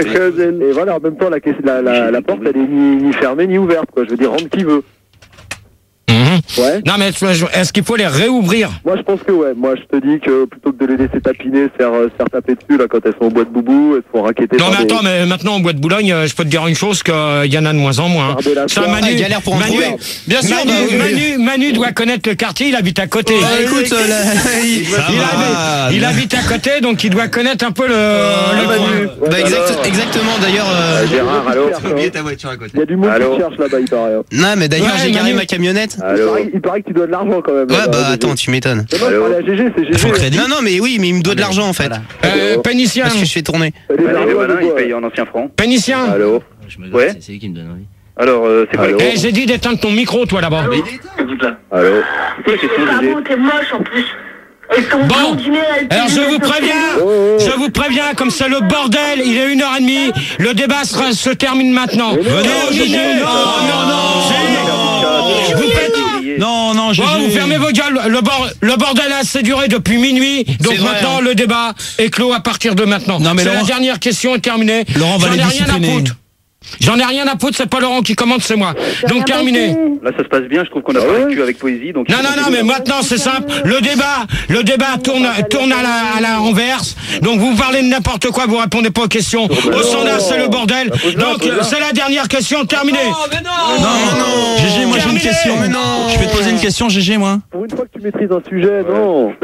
Et voilà, en même temps, la, caisse- la, la, la porte, elle est ni, ni fermée ni ouverte, quoi. Je veux dire, rentre qui veut. Mhm. Ouais. Non mais est-ce qu'il faut les réouvrir? Moi, je pense que ouais. Moi, je te dis que plutôt que de les laisser tapiner, se faire, euh, se faire taper dessus, là, quand elles sont au bois de boubou, elles se font raqueter. Non par mais des- attends, mais maintenant au bois de Boulogne, euh, je peux te dire une chose qu'il y en a de moins en moins. hein. par des Ça, lascars. Ah, il galère pour en Manu, trouver. Bien sûr, Manu, bah oui, oui. Manu, Manu doit connaître le quartier, il habite à côté. Bah, écoute, euh, la- il- il, habite, il habite à côté, donc il doit connaître un peu le, le coin. Manu. Ouais, bah, exact- alors, exactement, d'ailleurs. euh, Euh, Gérard, allô? ta voiture à côté. Il y a du monde Allô qui cherche là-bas, il paraît. hein. Non, mais d'ailleurs, Ouais, j'ai garé Manu. ma camionnette. Il Allô? paraît, il paraît que tu dois de l'argent quand même. Ouais, là, bah G G. attends, tu m'étonnes. Mais non, je Allô? parlais à G G, c'est G G. Faut le crédit. Non, non, mais oui, mais il me doit de l'argent en fait. Euh, Pénicien, Parce que je fais tourner. Les Allez, ardoises, voilà, quoi. il paye en ancien franc. Pénicien. Allô? Je me Ouais. c'est- c'est lui qui me donne envie. Alors, euh, c'est quoi Allô? le Eh, j'ai dit d'éteindre ton micro, toi là-bas. Allô? C'est pardon, t'es moche en plus. Et ton Bon, blond du nez, elle alors te je met vous sur préviens, Oh, oh. je vous préviens, comme c'est le bordel, il est une heure et demie, le débat sera- se termine maintenant. Mais non, Terminé. non, non, non, Si. non. Vous faites- Non, non, G G. Oh, vous fermez vos gueules, le, bor- le bordel a assez duré depuis minuit, donc C'est vrai, maintenant hein. le débat est clos à partir de maintenant. Non, mais C'est la Laurent- dernière question est terminée. Laurent va J'en les ai rien à discipliner. foutre. J'en ai rien à foutre, c'est pas Laurent qui commande, c'est moi. Donc terminé. Là, ça se passe bien. Je trouve qu'on a Ah parlé ouais. de cul avec poésie. Donc Non, non, non, mais maintenant c'est simple. Le débat, le débat tourne, tourne à la, à la renverse. Donc vous parlez de n'importe quoi, vous répondez pas aux questions. Au standard, c'est le bordel. Donc euh, c'est la dernière question, terminée. Non, non. Gégé, moi j'ai une Terminé. question. Mais non. Je vais te poser une question, Gégé, moi. Pour une fois que tu maîtrises un sujet, non.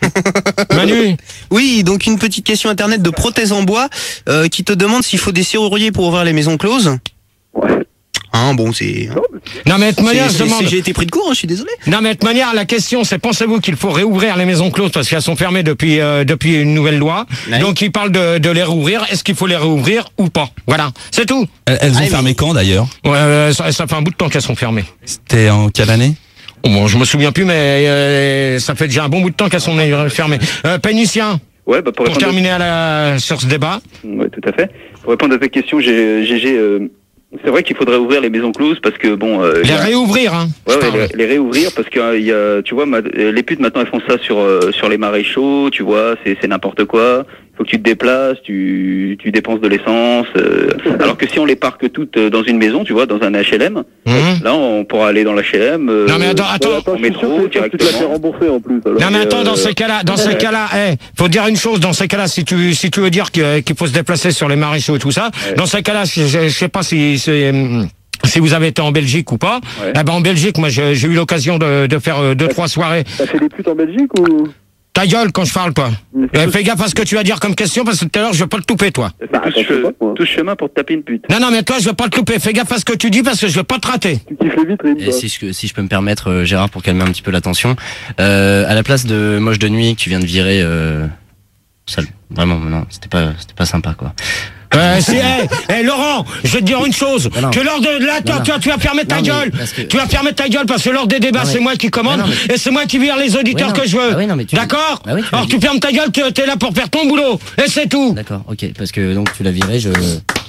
Manu. Oui, donc une petite question internet de Prothèse en bois euh, qui te demande s'il faut des serruriers pour ouvrir les maisons closes. Ouais. Hein, bon, c'est. Non, mais de toute manière, c'est- je demande. c'est- J'ai été pris de court, hein, je suis désolé. Non, mais de toute manière, la question, c'est pensez-vous qu'il faut réouvrir les maisons closes parce qu'elles sont fermées depuis euh, depuis une nouvelle loi. Ouais. Donc, il parle de, de les rouvrir. Est-ce qu'il faut les réouvrir ou pas? Voilà, c'est tout. Elles, elles ont Ah, mais- fermé quand d'ailleurs? Ouais, euh, ça, ça fait un bout de temps qu'elles sont fermées. C'était en quelle année? Oh, bon, je me souviens plus, mais euh, ça fait déjà un bon bout de temps qu'elles sont euh, fermées. Euh, Pénicien, Ouais, bah pour, pour répondre. terminer à la, sur ce débat. Ouais, tout à fait. Pour répondre à ta question, j'ai, Gégé, euh, c'est vrai qu'il faudrait ouvrir les maisons closes parce que bon. Euh, il y Les a- réouvrir, hein. Ouais, je ouais, parle. les, les réouvrir parce que euh, il y a, tu vois, ma- les putes maintenant elles font ça sur euh, sur les maréchaux, tu vois, c'est c'est n'importe quoi. Faut que tu te déplaces, tu tu dépenses de l'essence. euh, alors que si on les parque toutes euh, dans une maison, tu vois, dans un H L M, Mhm. là on pourra aller dans l'H L M. euh, Non, mais attends, attends. Ouais, attends, en je suis sûr métro que tu te la fais directement. rembourser en plus. Alors. Non mais attends, euh, dans ces cas-là, dans ces cas-là, eh, faut dire une chose, dans ces cas-là, si tu si tu veux dire que- qu'il faut se déplacer sur les maréchaux et tout ça, Ouais. dans ces cas-là, je, je, je sais pas si c'est hum, si vous avez été en Belgique ou pas. Ouais. Eh ben en Belgique, moi j'ai j'ai eu l'occasion de, de faire euh, deux trois soirées. T'as fait les putes en Belgique ou? Ta gueule quand je parle toi. Eh, fais gaffe à ce que tu vas dire comme question parce que tout à l'heure je vais pas le touper toi. Tout, Bah, ce, attends, je sais pas, moi. tout ce chemin pour te taper une pute. Non non mais toi je vais pas te louper. Fais gaffe à ce que tu dis parce que je vais pas te rater. Tu kiffes les vitrines, Et toi. si je, si je peux me permettre, euh, Gérard, pour calmer un petit peu la tension, euh, à la place de Moche de nuit que tu viens de virer, euh, sale. Vraiment, non, c'était pas, c'était pas sympa, quoi. Euh, si, hey, hey, Laurent, je vais te dire une chose. Non, non. Que lors de là, toi, Non, non. tu vas, tu vas fermer ta Non, mais gueule. parce que- Tu vas fermer ta gueule parce que lors des débats, Non, mais- c'est moi qui commande Non, non, mais- et c'est moi qui vire les auditeurs Oui, non. que je veux. Ah oui, non, mais tu- D'accord Ah oui, tu l'as Alors dit. tu fermes ta gueule, tu es là pour faire ton boulot et c'est tout. D'accord, ok, parce que donc tu l'as viré, je.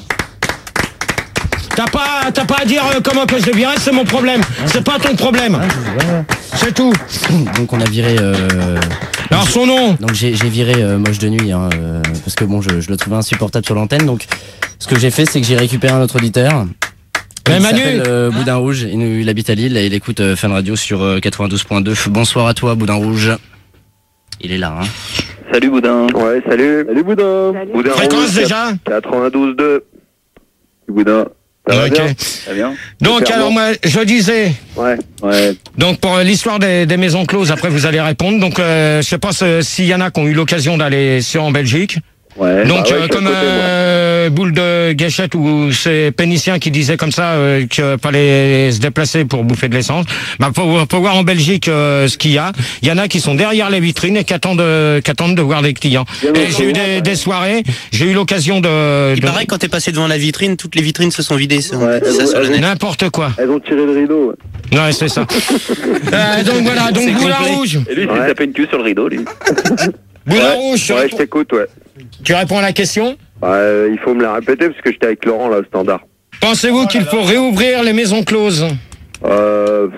T'as pas, t'as pas à dire euh, comment que je l'ai viré, c'est mon problème. C'est pas ton problème. Ouais, je- ouais, ouais. C'est tout. Donc on a viré. Euh... Alors son nom. Donc j'ai j'ai viré euh, Moche de nuit, hein, euh, parce que bon, je, je le trouvais insupportable sur l'antenne. Donc ce que j'ai fait, c'est que j'ai récupéré un autre auditeur. Mais Il Manu. s'appelle euh, Boudin Rouge. Il, nous- il habite à Lille et il écoute euh, Fun Radio sur euh, quatre-vingt-douze point deux. Bonsoir à toi, Boudin Rouge. Il est là, hein. Salut Boudin. Ouais, salut. Salut Boudin. Boudin Fréquence Rouge, déjà. quatre-vingt-douze deux. Boudin. Ça va Ok. bien Ça vient. Donc Super, alors bon. moi, je disais. Ouais. Ouais. Donc pour euh, l'histoire des, des maisons closes, après vous allez répondre. Donc euh, je sais pas si- s'il y en a qui ont eu l'occasion d'aller sur en Belgique. Ouais. Donc Bah ouais, euh, je suis à comme côté, moi. euh, boule de gâchette ou c'est Pénicien qui disait comme ça euh, qu'il fallait se déplacer pour bouffer de l'essence. Bah faut, faut voir en Belgique euh, ce qu'il y a. Il y en a qui sont derrière les vitrines et qui attendent euh, qui attendent de voir les clients. Et j'ai eu des, des soirées, j'ai eu l'occasion de, Il de- paraît que quand t'es passé devant la vitrine, toutes les vitrines se sont vidées. Ça, Ouais, ça elles- sur le elles- net. n'importe quoi. Elles ont tiré le rideau. Ouais. Ouais, c'est ça. euh, donc voilà, donc C'est Boulin complet. Rouge. Et lui, il s'est Ouais. tapé une queue sur le rideau, lui. Boulin Ouais. Rouge, tu Ouais, je réponds- t'écoute, ouais. tu réponds à la question. Euh, il faut me la répéter parce que j'étais avec Laurent là au standard. Pensez-vous qu'il faut réouvrir les maisons closes? Euh...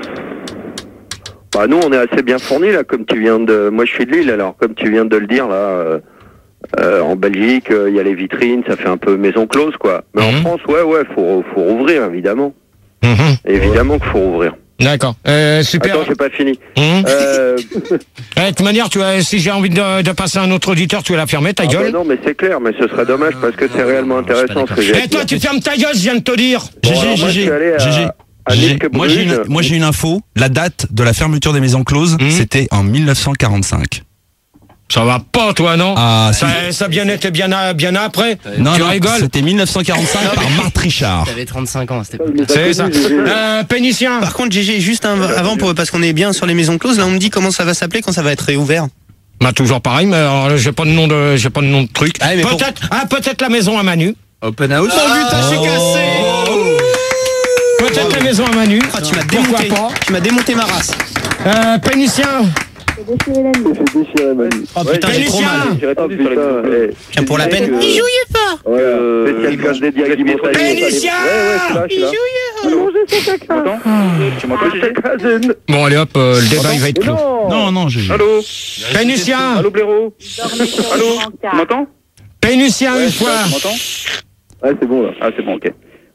Bah nous on est assez bien fournis là, comme tu viens de. Moi je suis de Lille, alors comme tu viens de le dire là. Euh... euh, en Belgique, il euh, y a les vitrines, ça fait un peu maison close quoi. Mais en Mhm. France, ouais, ouais, faut, faut rouvrir évidemment. Mhm. Évidemment qu'il faut rouvrir. D'accord. Euh, super. Attends, j'ai pas fini. Mhm. Euh... Eh, de toute manière, tu as, si j'ai envie de, de passer à un autre auditeur, tu vas la fermer, ta ah gueule. bah non, mais c'est clair, mais ce serait dommage parce que c'est réellement non, je suis pas intéressant ce que j'ai. à Eh, toi, dire. tu fermes ta gueule, je viens de te dire. Bon, Gégé, alors, moi, je Gégé, suis allé à- Gégé, à Gégé. Nice Moi j'ai une, Bruges. moi j'ai une info. La date de la fermeture des maisons closes, Mhm. c'était en mille neuf cent quarante-cinq. Ça va pas, toi, non? Ah, si. Ça, ça bien été bien, à- bien après. Non, tu non, rigoles? c'était mille neuf cent quarante-cinq par Marthe Richard. T'avais trente-cinq ans à cette époque. Mais t'as C'est connu, ça. Gégé. Euh, Pénicien. Par contre, G G, juste un, avant, pour, parce qu'on est bien sur les maisons closes, là on me dit comment ça va s'appeler quand ça va être réouvert. Bah, toujours pareil, mais alors, j'ai pas de nom de, j'ai pas de nom de truc. Ah, mais pour- Peut-être, ah, peut-être la maison à Manu. Open house. Oh putain, je suis cassé. Peut-être la maison à Manu. Ah, tu m'as Pourquoi démonté. pas? Tu m'as démonté ma race. Euh, Pénicien. Il s'est déchiré, Manu. Oh putain, j'ai trop Pénicien. mal. J'ai répondu Oh, sur les putain. maisons closes. Tiens, pour la peine. Euh, Il jouait pas. Ouais. Euh, Spécial ils classe vont- dédiée à Guy Montagne. Pénicien. Ouais, ouais, je suis là, je suis là. Allô Tu m'entends Tu m'entends, Gégé Bon, allez hop, euh, le débat, il va être Mais clos. non. Non, non, Gégé. Allô Pénicien. Allô, blaireau Allô Tu m'entends Pénicien, une Ouais, fois. Tu m'entends Ouais, c'est bon là. Ah, c'est bon, ok.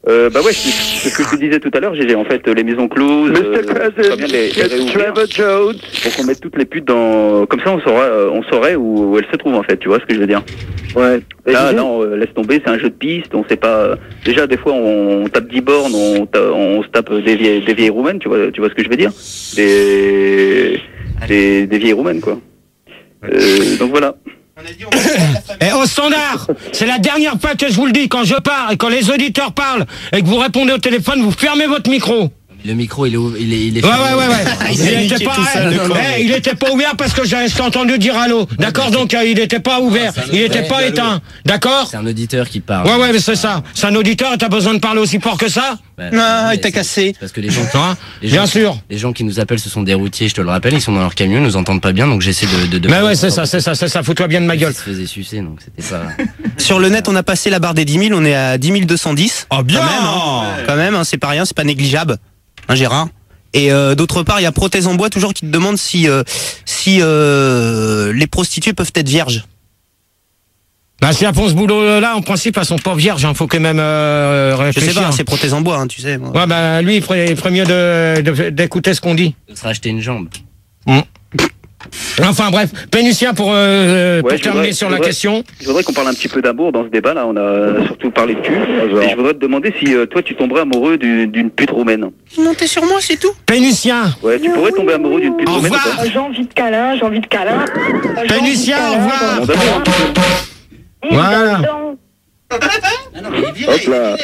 Euh, bah ouais, c'est ce que je te disais tout à l'heure, G G. En fait, les maisons closes, euh, c'est bien de les, les réouvrir pour qu'on mette toutes les putes dans... Comme ça, on saurait, euh, on saurait où, où elles se trouvent, en fait. Tu vois ce que je veux dire? Ouais. Là, non, euh, laisse tomber, c'est un jeu de piste. On sait pas... Déjà, des fois, on, on tape dix bornes, on, ta- on se tape des vieilles, des vieilles roumaines, tu vois, tu vois ce que je veux dire? Des, des, des vieilles roumaines, quoi. Euh, donc voilà. Et au standard, c'est la dernière fois que je vous le dis, quand je parle et quand les auditeurs parlent et que vous répondez au téléphone, vous fermez votre micro. Le micro, il est, il est, il est Ouais, ouais, ouais, ouais. Il, Il était pas, eh, il était pas ouvert parce que j'ai entendu dire allô. D'accord, donc euh, il était pas ouvert, il était pas éteint. D'accord? C'est un auditeur qui parle. Ouais, ouais, mais c'est ça. C'est un auditeur et t'as besoin de parler aussi fort que ça? Bah, Non, il t'a cassé. Parce que les gens, Hein les Bien gens, sûr. les gens qui nous appellent, ce sont des routiers, je te le rappelle, ils sont dans leur camion, ils nous entendent pas bien, donc j'essaie de, de, de. Mais ouais, c'est ça, c'est ça, c'est ça. Fous-toi bien de ma gueule. Ils se faisaient sucer, donc c'était pas. Sur le net, on a passé la barre des dix mille, on est à dix mille deux cent dix. Oh bien. Quand même, hein. Quand même, hein, c'est pas rien, c'est pas négligeable. Hein, Gérard? Et euh, d'autre part, il y a Prothèse en bois toujours qui te demande si euh, si euh, les prostituées peuvent être vierges. Bah, si elles font ce boulot-là, en principe, elles sont pas vierges. Il faut quand même euh, Je réfléchir. sais pas, c'est Prothèse en bois, hein, tu sais. Moi. Ouais, bah lui, il ferait, il ferait mieux de, de- d'écouter ce qu'on dit. De se racheter une jambe. Mmh. Enfin bref, Pénitien pour, euh, pour Ouais, je terminer voudrais- sur je la voudrais- question. Je voudrais qu'on parle un petit peu d'amour dans ce débat-là. On a surtout parlé de cul. Et je voudrais te demander si euh, toi, tu tomberais amoureux du- d'une pute roumaine. Montez sur moi, c'est tout. Pénitien. Ouais, tu pourrais tomber amoureux d'une pute Au roumaine ou revoir. pas? J'ai envie de câlin, j'ai envie de câlin. J'ai envie de Pénitien, câlin, au revoir. Bon, d'abord, un petit peu. Et Voilà. dedans. Hop là.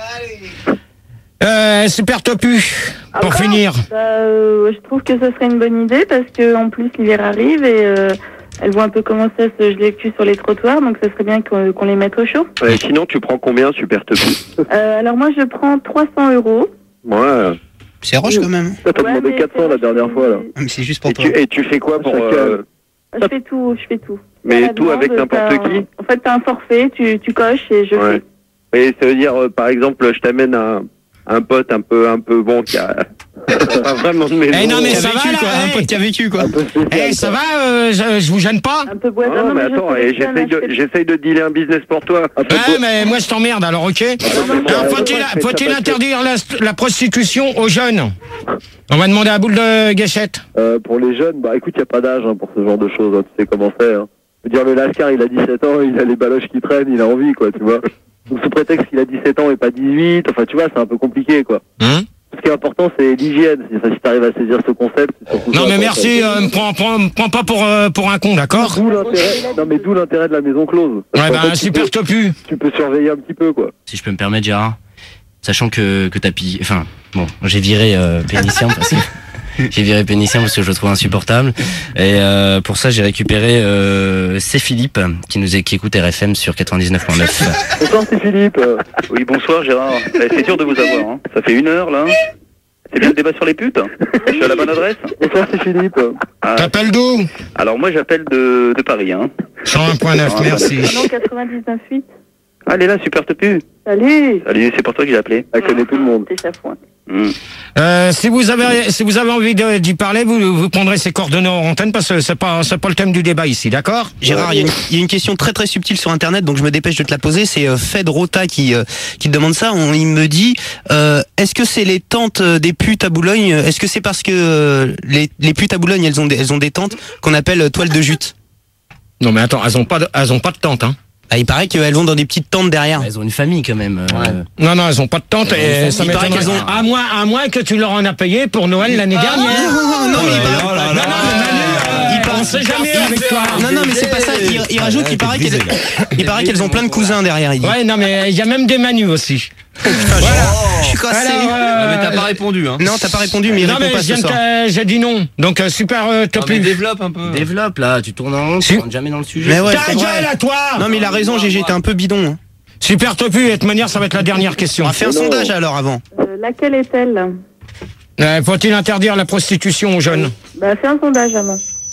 Euh, super topu, pour Encore finir. Bah, euh, je trouve que ce serait une bonne idée parce que en plus l'hiver arrive et euh, elles vont un peu commencer à se geler le cul sur les trottoirs, donc ça serait bien qu'on qu'on les mette au chaud. Ouais, sinon, tu prends combien, Super Topi? Euh, alors moi je prends trois cents euros. Ouais. C'est roche quand même. Ça t'a Ouais, demandé mais quatre cents la c'est- dernière fois là. Ah, mais c'est juste pour Et toi. tu, et tu fais quoi pour... euh, Je fais tout, je fais tout. Mais À la tout demande, avec n'importe t'as un- qui? En fait t'as un forfait, tu, tu coches et je Ouais. Et ça veut dire, euh, par exemple, je t'amène un, un pote un peu, un peu bon qui a pas vraiment de maison. Eh non mais Qui a ça vécu, va quoi, là, un eh. pote qui a vécu quoi. Eh, ça va, euh, je, je vous gêne pas? fais un peu boisé. Non, mais attends, et j'essaye de, j'essaye de dealer un business pour toi. Ouais, mais moi je t'emmerde alors, ok? Alors, faut-il faut-il interdire la, la prostitution aux jeunes? On va demander à Boule de Gâchette. Euh, pour les jeunes, bah écoute, il n'y a pas d'âge hein, pour ce genre de choses, hein, tu sais comment c'est. Hein. Je veux dire, le Lascar, il a dix-sept ans, il a les baloches qui traînent, il a envie, quoi, tu vois. Donc sous prétexte qu'il a dix-sept ans et pas dix-huit, enfin tu vois, c'est un peu compliqué, quoi. Hein? Ce qui est important, c'est l'hygiène. Si, si tu arrives à saisir ce concept, c'est surtout Non ça, mais quoi. merci, euh, me prends, prends, me prends pas pour, euh, pour un con, d'accord? D'où l'intérêt, non mais d'où l'intérêt de la maison close. Parce Ouais, qu'en bah fait, tu super peux- topu. Tu peux surveiller un petit peu, quoi. Si je peux me permettre, Gérard, sachant que, que t'as pillé, enfin, bon, j'ai viré euh, Pénitien parce que j'ai viré Pénitien parce que je le trouve insupportable. Et euh, pour ça, j'ai récupéré euh, c'est Philippe qui nous est, qui écoute R F M sur quatre-vingt-dix-neuf point neuf. Bonsoir, c'est Philippe. Oui, bonsoir Gérard. Eh, c'est dur de vous avoir. Hein. Ça fait une heure là. C'est bien le débat sur les putes? Je suis à la bonne adresse? Bonsoir, c'est Philippe. Ah, T'appelles d'où? alors moi j'appelle de, de Paris. Hein. cent un point neuf, merci. Non, quatre-vingt-dix-neuf huit. Ah, elle est là, super topu. Salut. Salut, c'est pour toi que j'ai appelé. Elle connaît tout le monde. T'es chafouin. Hmm. Euh, si vous avez, si vous avez envie de- d'y parler, vous, vous prendrez ces coordonnées en antenne parce que c'est pas, c'est pas le thème du débat ici, d'accord? Gérard, il y, a une- il y a une question très très subtile sur internet, donc je me dépêche de te la poser. C'est euh, Fed Rota qui euh, qui te demande ça. On, il me dit, euh, est-ce que c'est les tantes euh, des putes à Boulogne? Est-ce que c'est parce que euh, les, les putes à Boulogne, elles ont des, elles ont des tantes qu'on appelle euh, toile de jute? Non mais attends, elles ont pas de, elles ont pas de tente, hein. Ah, il paraît qu'elles vont dans des petites tentes derrière. Elles ont une famille quand même. euh, Non, non, elles ont pas de tente et ça Il paraît m'étonnerait. qu'elles ont- À moins, à moins que tu leur en as payé pour Noël l'année dernière. non, non, non, mais il paraît- Non, non, mais Manu, euh, Il on sait jamais avec toi. Non, non, mais c'est pas ça. Il, il rajoute, il paraît qu'elles, il paraît qu'elles ont plein de cousins derrière. Il dit. Ouais, non, mais il y a même des Manu aussi. Je suis cassé. Alors, euh, Mais t'as pas répondu, hein. Non, t'as pas répondu, mais il non, répond mais pas je viens ce de soir. t'a- j'ai dit non. Donc, euh, super euh, Non, top. mais développe un peu. Développe là, tu tournes en rond, tu rentres jamais dans le sujet. Mais ouais, Ta c'est vrai. gueule à toi. Non, mais il a raison, G G, t'es un peu bidon. hein. Super topu, et de toute manière, ça va être la dernière question. On va faire un sondage alors avant. Euh, laquelle est-elle? Euh, Faut-il interdire la prostitution aux jeunes? Bah fais un sondage avant.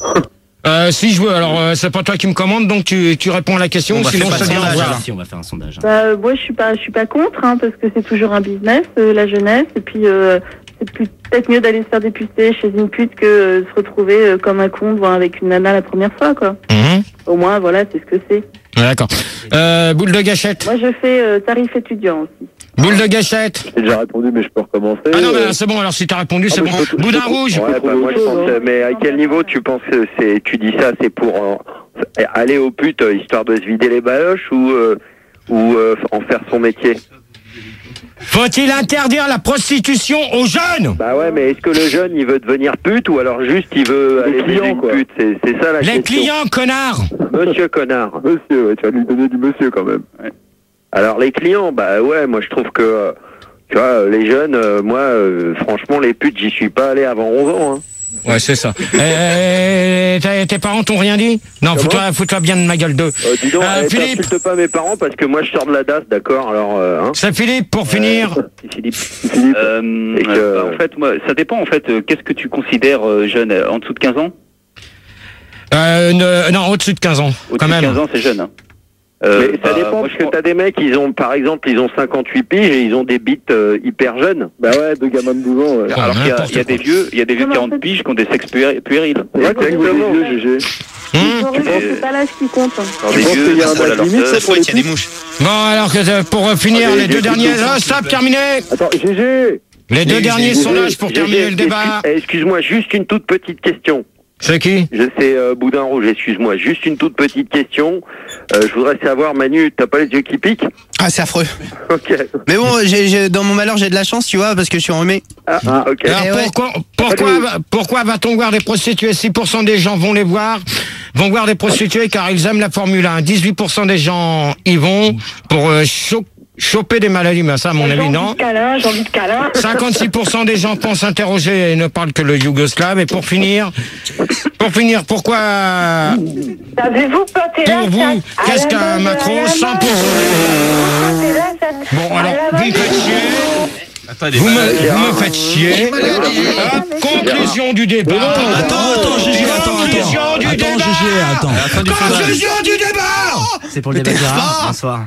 Euh, si je veux, alors euh, c'est pas toi qui me commande, donc tu, tu réponds à la question, On va sinon faire je te un dis au sondage. revoir. alors. Si, on va faire un sondage. Bah euh, moi je suis pas je suis pas contre hein, parce que c'est toujours un business euh, la jeunesse et puis euh, c'est plus- peut-être mieux d'aller se faire dépuceler chez une pute que euh, se retrouver euh, comme un con devant avec une nana la première fois quoi. Mhm. Au moins voilà c'est ce que c'est. Ouais, d'accord. Euh, boule de gâchette. Moi je fais euh, tarif étudiant aussi. Boule de gâchette. J'ai déjà répondu, mais je peux recommencer. Ah non, mais euh. c'est bon, alors si t'as répondu, c'est Ah, bon. mais je peux- Boudin je peux- rouge. Ouais, bah, moi je pense, euh, mais à quel niveau tu penses que c'est, tu dis ça, c'est pour euh, aller aux putes euh, histoire de se vider les baloches ou euh, ou euh, en faire son métier? Faut-il interdire la prostitution aux jeunes? Bah ouais, mais est-ce que le jeune il veut devenir pute ou alors juste il veut Les aller clients, viser une quoi. pute? C'est, c'est ça la Les question. clients, connard. Monsieur connard. Monsieur, ouais, tu vas lui donner du monsieur quand même. Alors les clients, bah ouais, moi je trouve que euh, tu vois, les jeunes, euh, moi euh, franchement les putes, j'y suis pas allé avant onze ans. Hein. Ouais, c'est ça. Euh, tes tes parents t'ont rien dit? Non, Comment fous-toi fous-toi bien de ma gueule d'eux. Euh, dis donc, Euh, eh, Philippe. t'insultes pas mes parents parce que moi je sors de la D A S, d'accord. Alors, euh, hein. C'est Philippe, pour finir. C'est Philippe. Philippe. Euh, Et que- euh, bah, en fait, moi, ça dépend. En fait, euh, qu'est-ce que tu considères euh, jeune euh, en dessous de quinze ans? Euh, ne- non, au-dessus de quinze ans, Au-dessus quand de même. quinze ans, c'est jeune. Hein. Euh, Mais ça bah, dépend moi, parce je que pense- t'as des mecs, ils ont par exemple, ils ont cinquante-huit piges et ils ont des bites euh, hyper jeunes. Bah ouais, deux gamins de douze ans. Ouais. Ah, Alors qu'il y a, n'importe il y a des quoi. vieux, il y a des vieux de Non, mais en quarante fait- piges qui ont des sexes puéri- puérils. Exactement. G G. Hum Boris, c'est pas l'âge qui compte. hein. Alors, Je des pense vieux, qu'il y a un voilà, âge leur limite, teuf. ça, pour les Il y a des putes. mouches. Bon, alors que euh, pour euh, finir, Allez, les deux j'ai- derniers. j'ai- Ah, stop, terminé. Attends, G G. Les deux J'ai- derniers j'ai- sondages pour j'ai- terminer j'ai- le débat. excuse- eh, Excuse-moi, juste une toute petite question. C'est qui? Je sais, euh, Boudin Rouge, excuse-moi, juste une toute petite question. Euh, je voudrais savoir, Manu, t'as pas les yeux qui piquent? Ah, c'est affreux. Ok. Mais bon, j'ai, j'ai- dans mon malheur, j'ai de la chance, tu vois, parce que je suis enrhumé. Ah, Ah. ok. Alors Eh ouais. pourquoi, pourquoi, va- pourquoi va-t-on voir des prostituées? six pour cent des gens vont les voir, vont voir des prostituées car ils aiment la Formule un. dix-huit pour cent des gens y vont pour euh, cho- choper des maladies, mais ça à mon J'ai avis envie non. de câlin, j'ai envie de câlin. cinquante-six pour cent des gens pensent interroger et ne parlent que le yougoslave. Et pour finir, pour finir, pourquoi, Savez-vous pas t'es là, pour vous, ça qu'est-ce À la qu'un base, macro? à la cent pour cent. base. T'es là, ça Bon, À alors, la vous me base, faites chier. Attends, il est Vous me, malade. vous me faites chier. Hop, conclusion du débat. Attends, attends, G G, attends, Conclusion attends. du Attends, débat. G G, attends. À la fin du sondage. Conclusion du débat. C'est pour le débat Gérard. Bonsoir.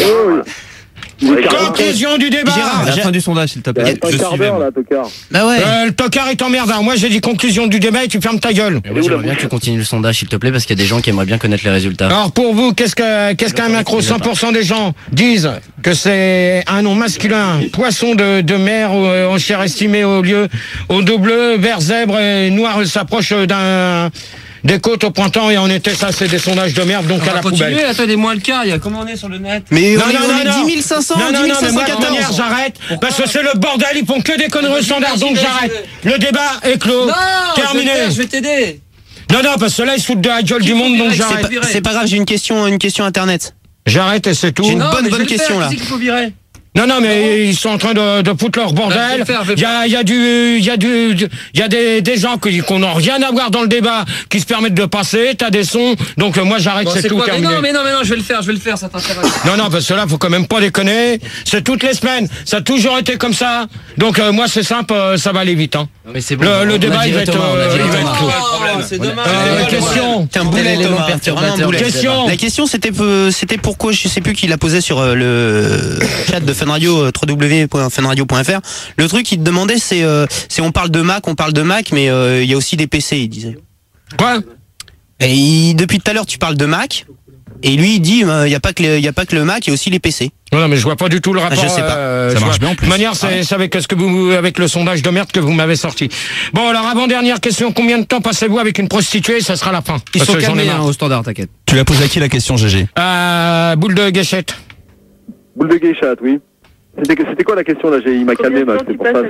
Conclusion du débat. À la fin du sondage, s'il te Il plaît. reste Je un quart suis d'heure même. là, Tocard. Bah ouais. Euh, le tocard est emmerdant. Moi, j'ai dit conclusion du débat et tu fermes ta gueule. Moi, j'aimerais bien que tu continues le sondage, s'il te plaît, parce qu'il y a des gens qui aimeraient bien connaître les résultats. Alors, pour vous, qu'est-ce que, qu'est-ce qu'un macro? cent pour cent des gens disent que c'est un nom masculin, poisson de, de mer euh, en chair estimée au lieu, au double, vert, zèbre et noir s'approche d'un, des côtes au printemps et en été, ça, c'est des sondages de merde, donc à la poubelle. attendez-moi le cas, il y a comment on est sur le net? Mais Non, on est, non, on non, est non. dix mille cinq cents, Non, non, dix non, mais moi, de toute manière, quatorze. j'arrête, parce que c'est le bordel, ils font que des conneries au standard, donc j'arrête. Le débat est clos. Terminé. je vais t'aider. Non, non, parce que là, ils se foutent de la gueule du monde, donc C'est j'arrête. pas, c'est pas grave, j'ai une question, une question internet. J'arrête et c'est tout. J'ai une bonne, bonne question là. Qui c'est qu'il faut virer? Non, non, mais ils sont en train de, de foutre leur Bah, je vais bordel. le faire, je vais le Il y a, il y a du, il y a du, du- il y a des, des gens qui, qui n'ont rien à voir dans le débat, qui se permettent de passer. T'as des sons, donc euh, moi j'arrête, Bon, c'est c'est tout quoi? Mais terminé. non, mais non, mais non, je vais le faire, je vais le faire, ça t'intéresse. Non, non, parce que là, faut quand même pas déconner. C'est toutes les semaines. Ça a toujours été comme ça. Donc euh, moi, c'est simple, euh, ça va aller vite. Hein. Non, mais c'est bon. Le, on le a débat, dit il va le être, Thomas, on a euh, dit le il va Thomas. être clos. Oh, c'est dommage. Euh, question. T'es un boulet, L'élément Thomas. T'es vraiment un perturbateur boulet. du Question. La question, c'était peu- c'était pourquoi, je sais plus qui l'a posé sur euh, le chat de Fun Radio, euh, w w w point fun radio point f r. Le truc qu'il te demandait, c'est, euh, c'est on parle de Mac, on parle de Mac, mais euh, il y a aussi des P C, il disait. Quoi? Et il- depuis tout à l'heure, tu parles de Mac, et lui, il dit, euh, il y a pas que le, il y a pas que le Mac, il y a aussi les P C. Non, non, mais je vois pas du tout le rapport. je sais pas. euh, Ça je marche vois- bien en plus. De toute manière, c'est c'est avec ce que vous, avec le sondage de merde que vous m'avez sorti. Bon, alors avant dernière question, combien de temps passez-vous avec une prostituée? Ça sera la fin. Ils Parce sont que j'en ai calmés hein, marre. au standard, t'inquiète. Tu l'as posé à qui la question, G G? Euh, boule de gâchette. Boule de geisha, oui. C'était c'était quoi la question là? J'ai- Il m'a calmé, Max, c'est pour ça.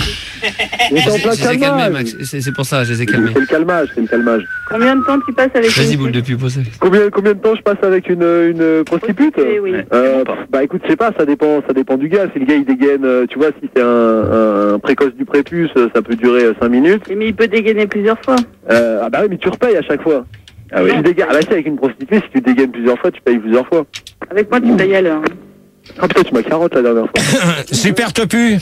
Il était en plein Je les ai calmés, calmage. Max. C'est c'est pour ça, je les ai calmés. C'est le calmage, c'est le calmage. Combien de temps tu passes avec Vas-y, une boule de pub, posez. Combien, combien de temps je passe avec une, une prostitute? prostituée, oui. Euh, bah écoute, je sais pas, ça dépend, ça dépend du gars. Si le gars il dégaine, euh, tu vois, si c'est un, un, un précoce du prépuce, euh, ça peut durer cinq minutes. Mais il peut dégainer plusieurs fois. Euh, ah bah oui, mais tu repayes à chaque fois. Ah oui. Tu dégaines, ah bah si, avec une prostituée, si tu dégaines plusieurs fois, tu payes plusieurs fois. Avec moi, tu payes à l'heure. Ah putain, tu m'as carotte la dernière fois. Super topu.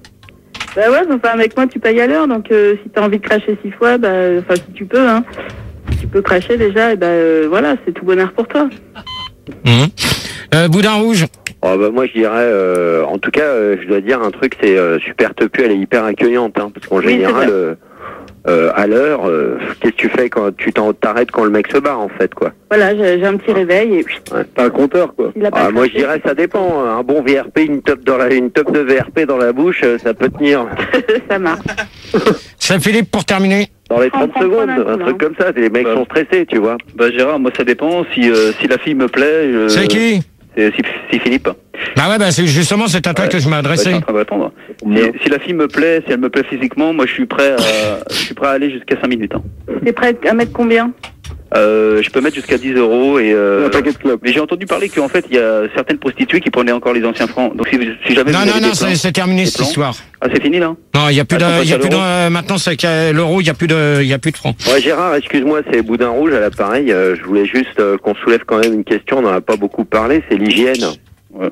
Bah ouais, enfin avec moi, tu payes à l'heure. Donc euh, si t'as envie de cracher six fois, bah, enfin si tu peux, hein. Si tu peux cracher déjà, et bah euh, voilà, c'est tout bonheur pour toi. Mmh. Euh, Boudin rouge. Oh, bah, moi je dirais, euh, en tout cas, euh, je dois dire un truc, c'est euh, Super Topu, elle est hyper accueillante, hein, parce qu'en Oui, c'est général, vrai. euh, euh, à l'heure, euh, qu'est-ce que tu fais quand tu t'en- t'arrêtes quand le mec se barre en fait quoi. Voilà, j'ai j'ai un petit réveil et Ouais. T'as un compteur, quoi. il a pas Ah, moi je craqué. dirais ça dépend. Un bon V R P, une top dans la, une top de V R P dans la bouche, euh, ça peut tenir Ça marche. Saint-Philippe, pour terminer. dans les trente Prends- prends secondes, un un coup, truc là. comme ça. Les mecs Ouais. sont stressés, tu vois. Bah Gérard, moi ça dépend. Si euh, si la fille me plaît. je- C'est qui C'est si, si Philippe. Bah ouais, bah c'est justement, c'est à toi Ouais. que je Ouais, je m'adressais. suis en train d'attendre. Si, si la fille me plaît, si elle me plaît physiquement, moi je suis prêt à, je suis prêt à aller jusqu'à cinq minutes. hein. T'es prêt à mettre combien? Euh, je peux mettre jusqu'à dix euros et. Euh, Un paquet de clopes. mais j'ai entendu parler qu'en fait il y a certaines prostituées qui prenaient encore les anciens francs. Donc si, si jamais. Non, vous non, avez non, des c'est plans- c'est terminé des cette plans- histoire. Ah c'est fini là. Non, il y a plus Ah, de, on il y a passe à plus de, l'euro. euh, maintenant c'est que l'euro, il y a plus de, il y a plus de francs. Ouais, Gérard, excuse-moi, c'est Boudin Rouge à l'appareil. Euh, je voulais juste euh, qu'on soulève quand même une question. On n'en a pas beaucoup parlé. C'est l'hygiène. Ouais.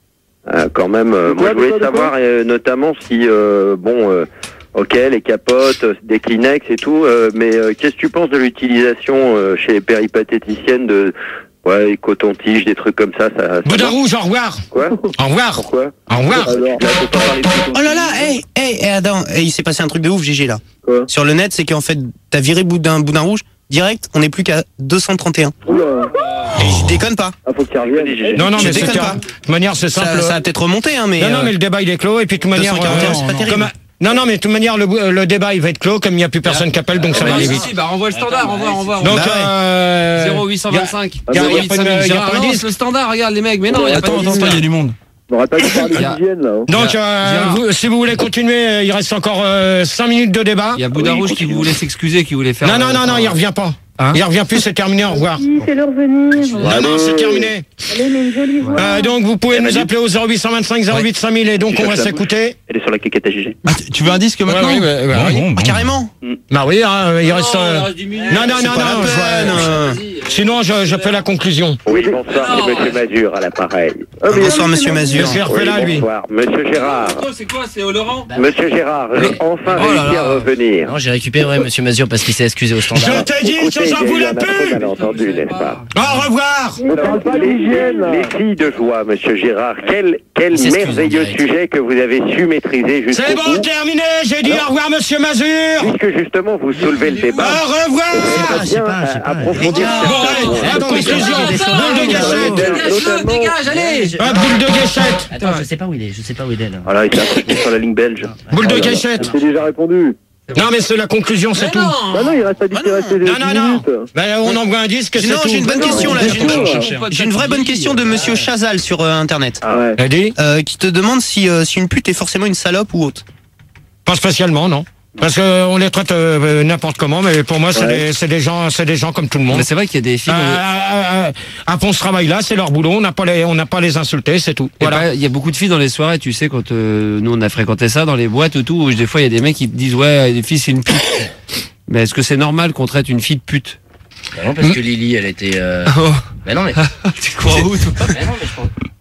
Euh, quand même, euh, De quoi, moi je de voulais quoi, de savoir euh, notamment si, euh, bon, euh, ok, les capotes, euh, des Kleenex et tout, euh, mais euh, qu'est-ce que tu penses de l'utilisation euh, chez les péripatéticiennes de, ouais, les coton-tiges, des trucs comme ça, ça. ça Boudin marche Rouge, au revoir. Quoi? Au revoir. Pourquoi? Au revoir. Alors, Là, faut pas parler de tout. Oh là là, hey, hey, hey, attends, hey, il s'est passé un truc de ouf, G G là. Quoi? Sur le net, c'est qu'en fait, t'as viré Boudin, Boudin Rouge, direct, on n'est plus qu'à deux cent trente et un. Oula. Et je déconne pas. Ah, faut qu'il revienne. Non, non, Je mais c'est déconne de pas. toute manière, c'est simple. Ça, ça a peut-être remonté, hein, mais. Non, non, euh, mais le débat il est clos et puis de toute manière. deux cent quarante et un, euh, c'est pas terrible. comme- Non, non, mais de toute manière, le, le débat il va être clos comme il n'y a plus personne qui appelle, donc ça va aller vite. Si, bah renvoie le standard, renvoie, renvoie. Donc, Bah ouais. euh, zéro huit cent vingt-cinq. y a- y a- y a pas de- y a pas de Gérard, non, disque. c'est le standard, regarde les mecs, mais non, il y a pas Attends, de attends, disque. attends, il y a du monde. On n'aurait pas dû parler Il y a- d'hygiène, là. hein. Donc, Gérard, euh, Gérard. vous- si vous voulez continuer, euh, il reste encore euh, cinq minutes de débat. Il y a Boudin Oui, Rouge qui continue. voulait s'excuser, qui voulait faire. Non, non, non, non, il revient pas. Hein Il revient plus, c'est terminé, au revoir. Si, fais-le revenir. Non, non, c'est terminé. Allez, mais une jolie voix. Euh, donc, vous pouvez nous appeler au zéro huit cent vingt-cinq zéro huit cinq mille et donc Tu on va cherches la s'écouter. Elle est sur la quéquette à G G. Ah, tu- tu veux un disque maintenant ouais, ouais, ouais, Bon, ouais. bon, Ah, bon. carrément. Bah oui, hein, il reste. euh, reste dix minutes. Non, non, C'est non, pas la non. je vois- peine, euh. Sinon, je, je fais la conclusion. Oui, bonsoir, c'est Monsieur Mazur à l'appareil. Ah, mais- Bonsoir, monsieur Mazur. Monsieur Oui, Herpella, lui. bonsoir, Monsieur Gérard. C'est quoi, c'est au Laurent? Monsieur Gérard, j'ai enfin Oh là réussi là. à revenir. Non, j'ai récupéré Monsieur Mazur parce qu'il s'est excusé au Je standard. t'ai dit que Écoutez, j'en il y a eu voulais un affreux plus. malentendu, n'est-ce pas? Au revoir. On parle pas d'hygiène, là. Les filles de joie, Monsieur Gérard, quel, quel Il s'excuse en merveilleux direct. sujet que vous avez su maîtriser jusqu'au C'est bout. bon, terminé. J'ai dit au revoir, monsieur Mazur. Puisque justement vous soulevez le débat, Au revoir. j'aimerais bien pas, je sais euh, pas. approfondir Bon, allez, la conclusion. Boule de gâchette. Dégage-le, dégage, allez! Ah, boule de gâchette. Attends, je sais pas où il est, je sais pas où il est là. Voilà, il s'est sur la ligne belge. Boule de gâchette. J'ai déjà répondu. Non, mais c'est la conclusion, c'est tout. Bah non, il reste à dire qu'il reste des Non, non, non. minutes. Ben, on envoie un disque, c'est Non, tout. j'ai une bonne Non, question là. non, J'ai une, non, bonne- j'ai une vraie bonne question de monsieur Chazal sur euh, internet. Ah ouais. Elle dit Euh, qui te demande si, euh, si une pute est forcément une salope ou autre. Pas spécialement, non. Parce qu'on les traite euh, n'importe comment, mais pour moi, c'est Ouais. des, c'est des gens, c'est des gens comme tout le monde. Mais c'est vrai qu'il y a des films. Euh, euh, euh, après, ce travail-là, c'est leur boulot. On n'a pas les, on n'a pas les insulter, c'est tout. Et Voilà. bah, il y a beaucoup de filles dans les soirées, tu sais, quand euh, nous on a fréquenté ça dans les boîtes et tout, où des fois il y a des mecs qui te disent ouais, les filles c'est une pute. Mais est-ce que c'est normal qu'on traite une fille de pute? Bah non, parce que Lily, elle était. Euh... Oh, Bah non, mais. tu crois où toi? Bah non, mais je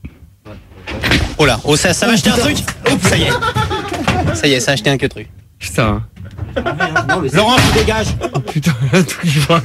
pense. Oh là, oh ça, ça va acheter un truc. Oups, ça y est. Ça y est, ça a acheté un que truc. Putain. Laurent, tu dégages. Putain, un truc qui fera.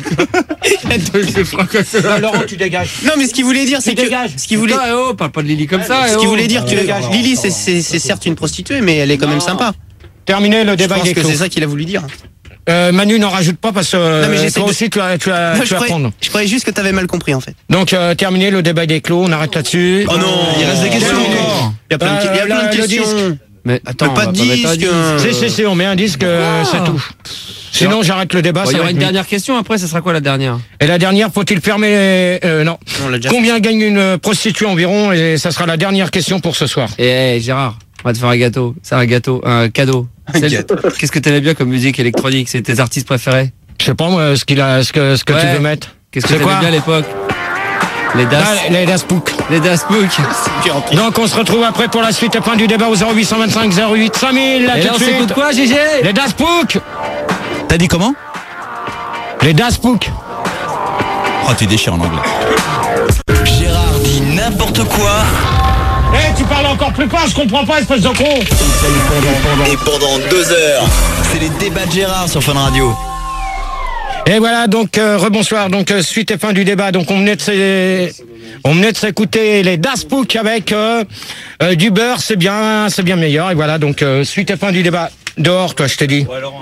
Non, Laurent, tu dégages. Non, mais ce qu'il voulait dire, c'est Tu que dégages. ce qu'il voulait, Putain, eh oh, parle pas de Lily comme ça. ce eh qu'il oh. voulait dire que dégage. Lily, c'est- c'est c'est certes une prostituée, mais elle est quand même sympa. Terminé, le Je débat pense il est que clos. c'est ça qu'il a voulu dire. Euh, Manu, n'en rajoute pas parce que Non, mais euh, j'essaie toi de- aussi, tu as, tu as, Moi, tu je, vas croyais, prendre. je croyais juste que t'avais mal compris en fait. Donc, euh, terminé, le débat il est clos. On arrête là-dessus. Oh non, Il reste des questions Terminé. encore. Il y a plein de, il y a Euh, plein de le questions. Mais attends, pas on de va mettre un disque. Si, si, si, on met un disque, euh, c'est tout. Sinon, j'arrête le débat. Bon, ça il y va aura être une nul. dernière question après, ça sera quoi la dernière? Et la dernière, faut-il fermer euh, Non. On l'a déjà Combien gagne une prostituée environ? Et ça sera la dernière question pour ce soir. Eh hey, Gérard, on va te faire un gâteau. C'est un gâteau, un cadeau. Un C'est- gâteau. Qu'est-ce que t'aimais bien comme musique électronique? C'est tes artistes préférés? Je sais pas moi ce qu'il a, ce que, ce que Ouais. tu veux mettre. Qu'est-ce que C'est t'aimais quoi bien à l'époque? Les Das, Ah, les Das Pook. les Das Book. Donc on se retrouve après pour la suite et fin du débat au zéro huit cent vingt-cinq zéro huit cinq mille. Là, Et tout là on de suite. s'écoute quoi, Gégé? Les Das Pook. T'as dit comment? Les Das Pook. Oh, tu déchires en anglais. Gérard dit n'importe quoi. Eh, tu parles encore plus fort, je comprends pas, espèce de con. Et pendant deux heures, c'est les débats de Gérard sur Fun Radio. Et voilà, donc euh, rebonsoir. Donc euh, suite et fin du débat. Donc on venait de s'é- on venait de s'écouter les Das Pook avec euh, euh, du beurre, c'est bien, c'est bien meilleur. Et voilà, donc euh, suite et fin du débat. Dehors, toi, je t'ai dit. Ouais, Laurent, sur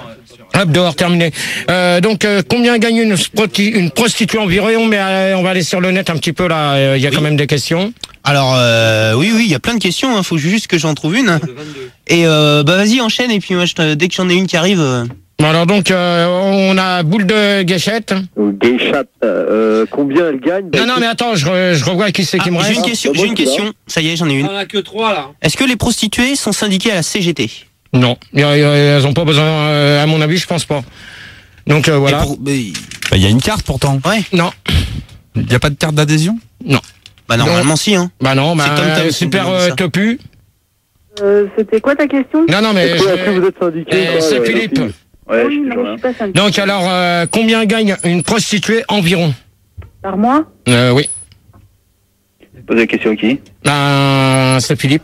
Hop, dehors, terminé. Euh, donc, euh, combien gagne une, sproti- une prostituée environ? Mais euh, on va aller sur le net un petit peu, là. Il euh, y a oui. quand même des questions. Alors, euh, oui, oui, il y a plein de questions. Hein. Faut juste que j'en trouve une. Et euh, bah vas-y, enchaîne. Et puis moi, je te, dès que j'en ai une qui arrive... Euh... Alors donc, euh, on a Boule de Guéchette. Guéchette, euh, combien elle gagne? Non, non, mais attends, je, re, je revois qui c'est ah, qui me reste. J'ai une question, j'ai une question. Ça y est, j'en ai une. On en a que trois, là. Est-ce que les prostituées sont syndiquées à la C G T? Non, elles n'ont pas besoin, euh, à mon avis, je pense pas. Donc euh, voilà. Il bah, y a une carte pourtant. Ouais. Non. Il n'y a pas de carte d'adhésion? Non. Bah normalement Donc, si, hein. Bah non, bah, euh, super euh, topu. Euh, C'était quoi ta question? Non, non, mais... Est-ce que vous êtes syndiqué? Euh, C'est Philippe. Ouais, oui, je non, je suis pas syndiqué. Donc alors, euh, combien gagne une prostituée environ? Par mois? Euh, oui. Pose la question à qui? Ben, c'est Philippe.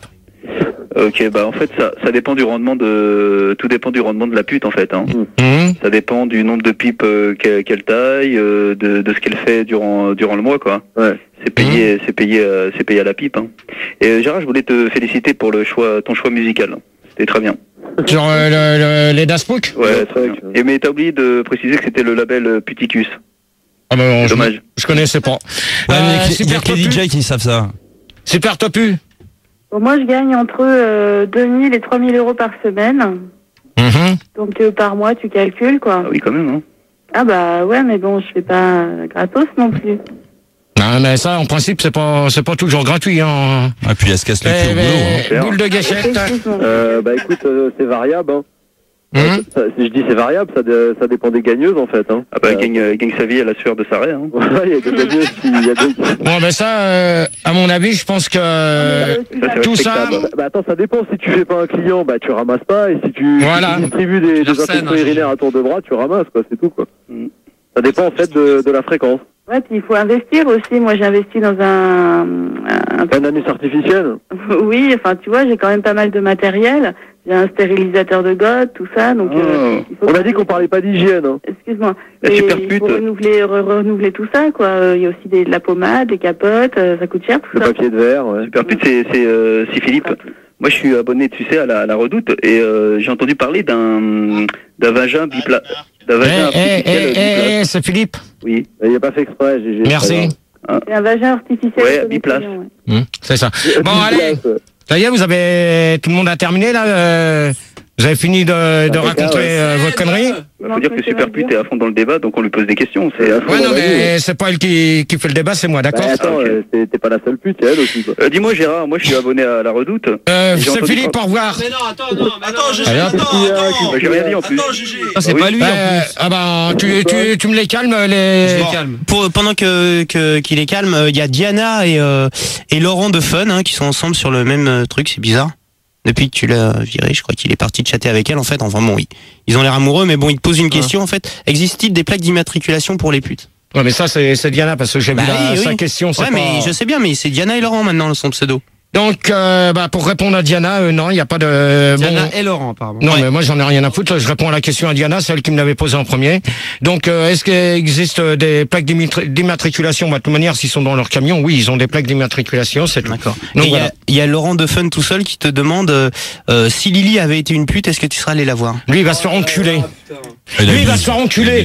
Ok, bah en fait ça, ça dépend du rendement de, tout dépend du rendement de la pute en fait. Hein. Mmh. Ça dépend du nombre de pipes euh, qu'elle, qu'elle taille, euh, de, de ce qu'elle fait durant durant le mois quoi. Ouais. C'est payé, mmh. c'est payé, euh, c'est payé à la pipe. Hein. Et euh, Gérard, je voulais te féliciter pour le choix, ton choix musical. C'était très bien. Sur euh, le, le, les Daspook? Ouais, très bien. Et mais t'as oublié de préciser que c'était le label euh, Puticus. Ah bah bon, dommage. Je, je connaissais pas. Il Euh, y a que les D J qui savent ça. Super Topu. Bon, moi, je gagne entre euh, deux mille et trois mille euros par semaine. Mmh. Donc, euh, par mois, tu calcules, quoi. Ah oui, quand même. Hein. Ah bah ouais, mais bon, je fais pas gratos non plus. Non, mais ça, en principe, c'est pas, c'est pas toujours gratuit. Hein. Et puis elle se casse le Eh, cul au mais, boulot. Hein. Boule de Guéchette. Euh, bah écoute, euh, c'est variable. Hein. Mmh. Ça, si je dis c'est variable, ça, de, ça dépend des gagneuses en fait. Hein. Ah bah, elle Euh, gagne, elle gagne sa vie à la sueur de sa raie. Hein. Ouais, il y a des gagneuses qui... Il y a des... Bon, ben ça, euh, à mon avis, je pense que euh, Ça, c'est tout ça... Bah, bah attends, ça dépend. Si tu fais pas un client, bah tu ramasses pas. Et si tu, Voilà. si tu distribues des, des infections urinaires à tour de bras, tu ramasses quoi. C'est tout quoi. Mm. Ça dépend en fait de, de la fréquence. Ouais, puis il faut investir aussi. Moi, j'ai investi dans un... un... Un anus artificiel. Oui, enfin, tu vois, j'ai quand même pas mal de matériel. J'ai un stérilisateur de gouttes, tout ça. Donc, Oh. euh, il faut On a que- dit qu'on parlait pas d'hygiène. Hein. Excuse-moi. La Et super il pute. faut renouveler, re- renouveler tout ça, quoi. Euh, Il y a aussi des, de la pommade, des capotes, euh, ça coûte cher, tout Le ça. papier de verre. Ouais. Super pute, c'est c'est euh, c'est Philippe. Moi, je suis abonné, tu sais, à la, à la Redoute, et euh, j'ai entendu parler d'un d'un vagin bipla, d'un Eh, vagin eh, artificiel eh, biplace. eh, c'est Philippe. Oui. Il a pas fait exprès. J'ai, j'ai- Merci. C'est un vagin artificiel. Ouais, je connais biplace. très bien, ouais. Mmh, c'est ça. Euh, Bon, Biplace, allez. ouais. Ça y est, vous avez... Tout le monde a terminé, là euh, Vous avez fini de, de raconter ouais. euh, vos conneries? Il faut dire que Super pute est à fond dans le débat, donc on lui pose des questions. C'est à fond Ouais, dans non, la vie. mais c'est pas elle qui, qui fait le débat, c'est moi, d'accord? Bah, attends, Ah, ok. euh, t'es, t'es pas la seule pute, il y a elle aussi quoi. Euh, dis-moi Gérard, moi je suis abonné à la Redoute. Euh, J'ai c'est entendu Philippe, par- au revoir. Mais non, attends, non, mais attends, Gégé, Allez, hop. attends, attends. Bah, j'ai rien dit en plus. Attends, Gégé. Ça, c'est Ah oui. pas lui en Euh, plus. ah bah, tu, tu, tu me les calmes, les... Je les calme. Pour, pendant que que- qu'il est calme, euh, il y a Diana et euh, et Laurent de Fun hein, qui sont ensemble sur le même euh, truc. C'est bizarre. Depuis que tu l'as viré, je crois qu'il est parti de chatter avec elle. En fait, enfin bon, oui, ils ont l'air amoureux, mais bon, il te pose une question. En fait, existe-t-il des plaques d'immatriculation pour les putes? Ouais, mais ça, c'est c'est Diana, parce que j'ai Bah vu la, oui, sa oui. question, c'est Ouais, pas... mais je sais bien, mais c'est Diana et Laurent maintenant son pseudo. Donc, euh, bah, pour répondre à Diana, euh, non, il n'y a pas de... Diana bon, et Laurent, apparemment. non, mais moi, j'en ai rien à foutre. Je réponds à la question à Diana, celle qui me l'avait posée en premier. Donc, euh, est-ce qu'il existe euh, des plaques d'immatri- d'immatriculation? Bah, de toute manière, s'ils sont dans leur camion, oui, ils ont des plaques d'immatriculation, c'est tout. D'accord. Donc, Et il y, voilà. a- il y a Laurent de Fun tout seul qui te demande euh, euh, si Lily avait été une pute, est-ce que tu serais allé la voir? Lui, il va se faire enculer. Il Lui, il va abuse. se faire enculer.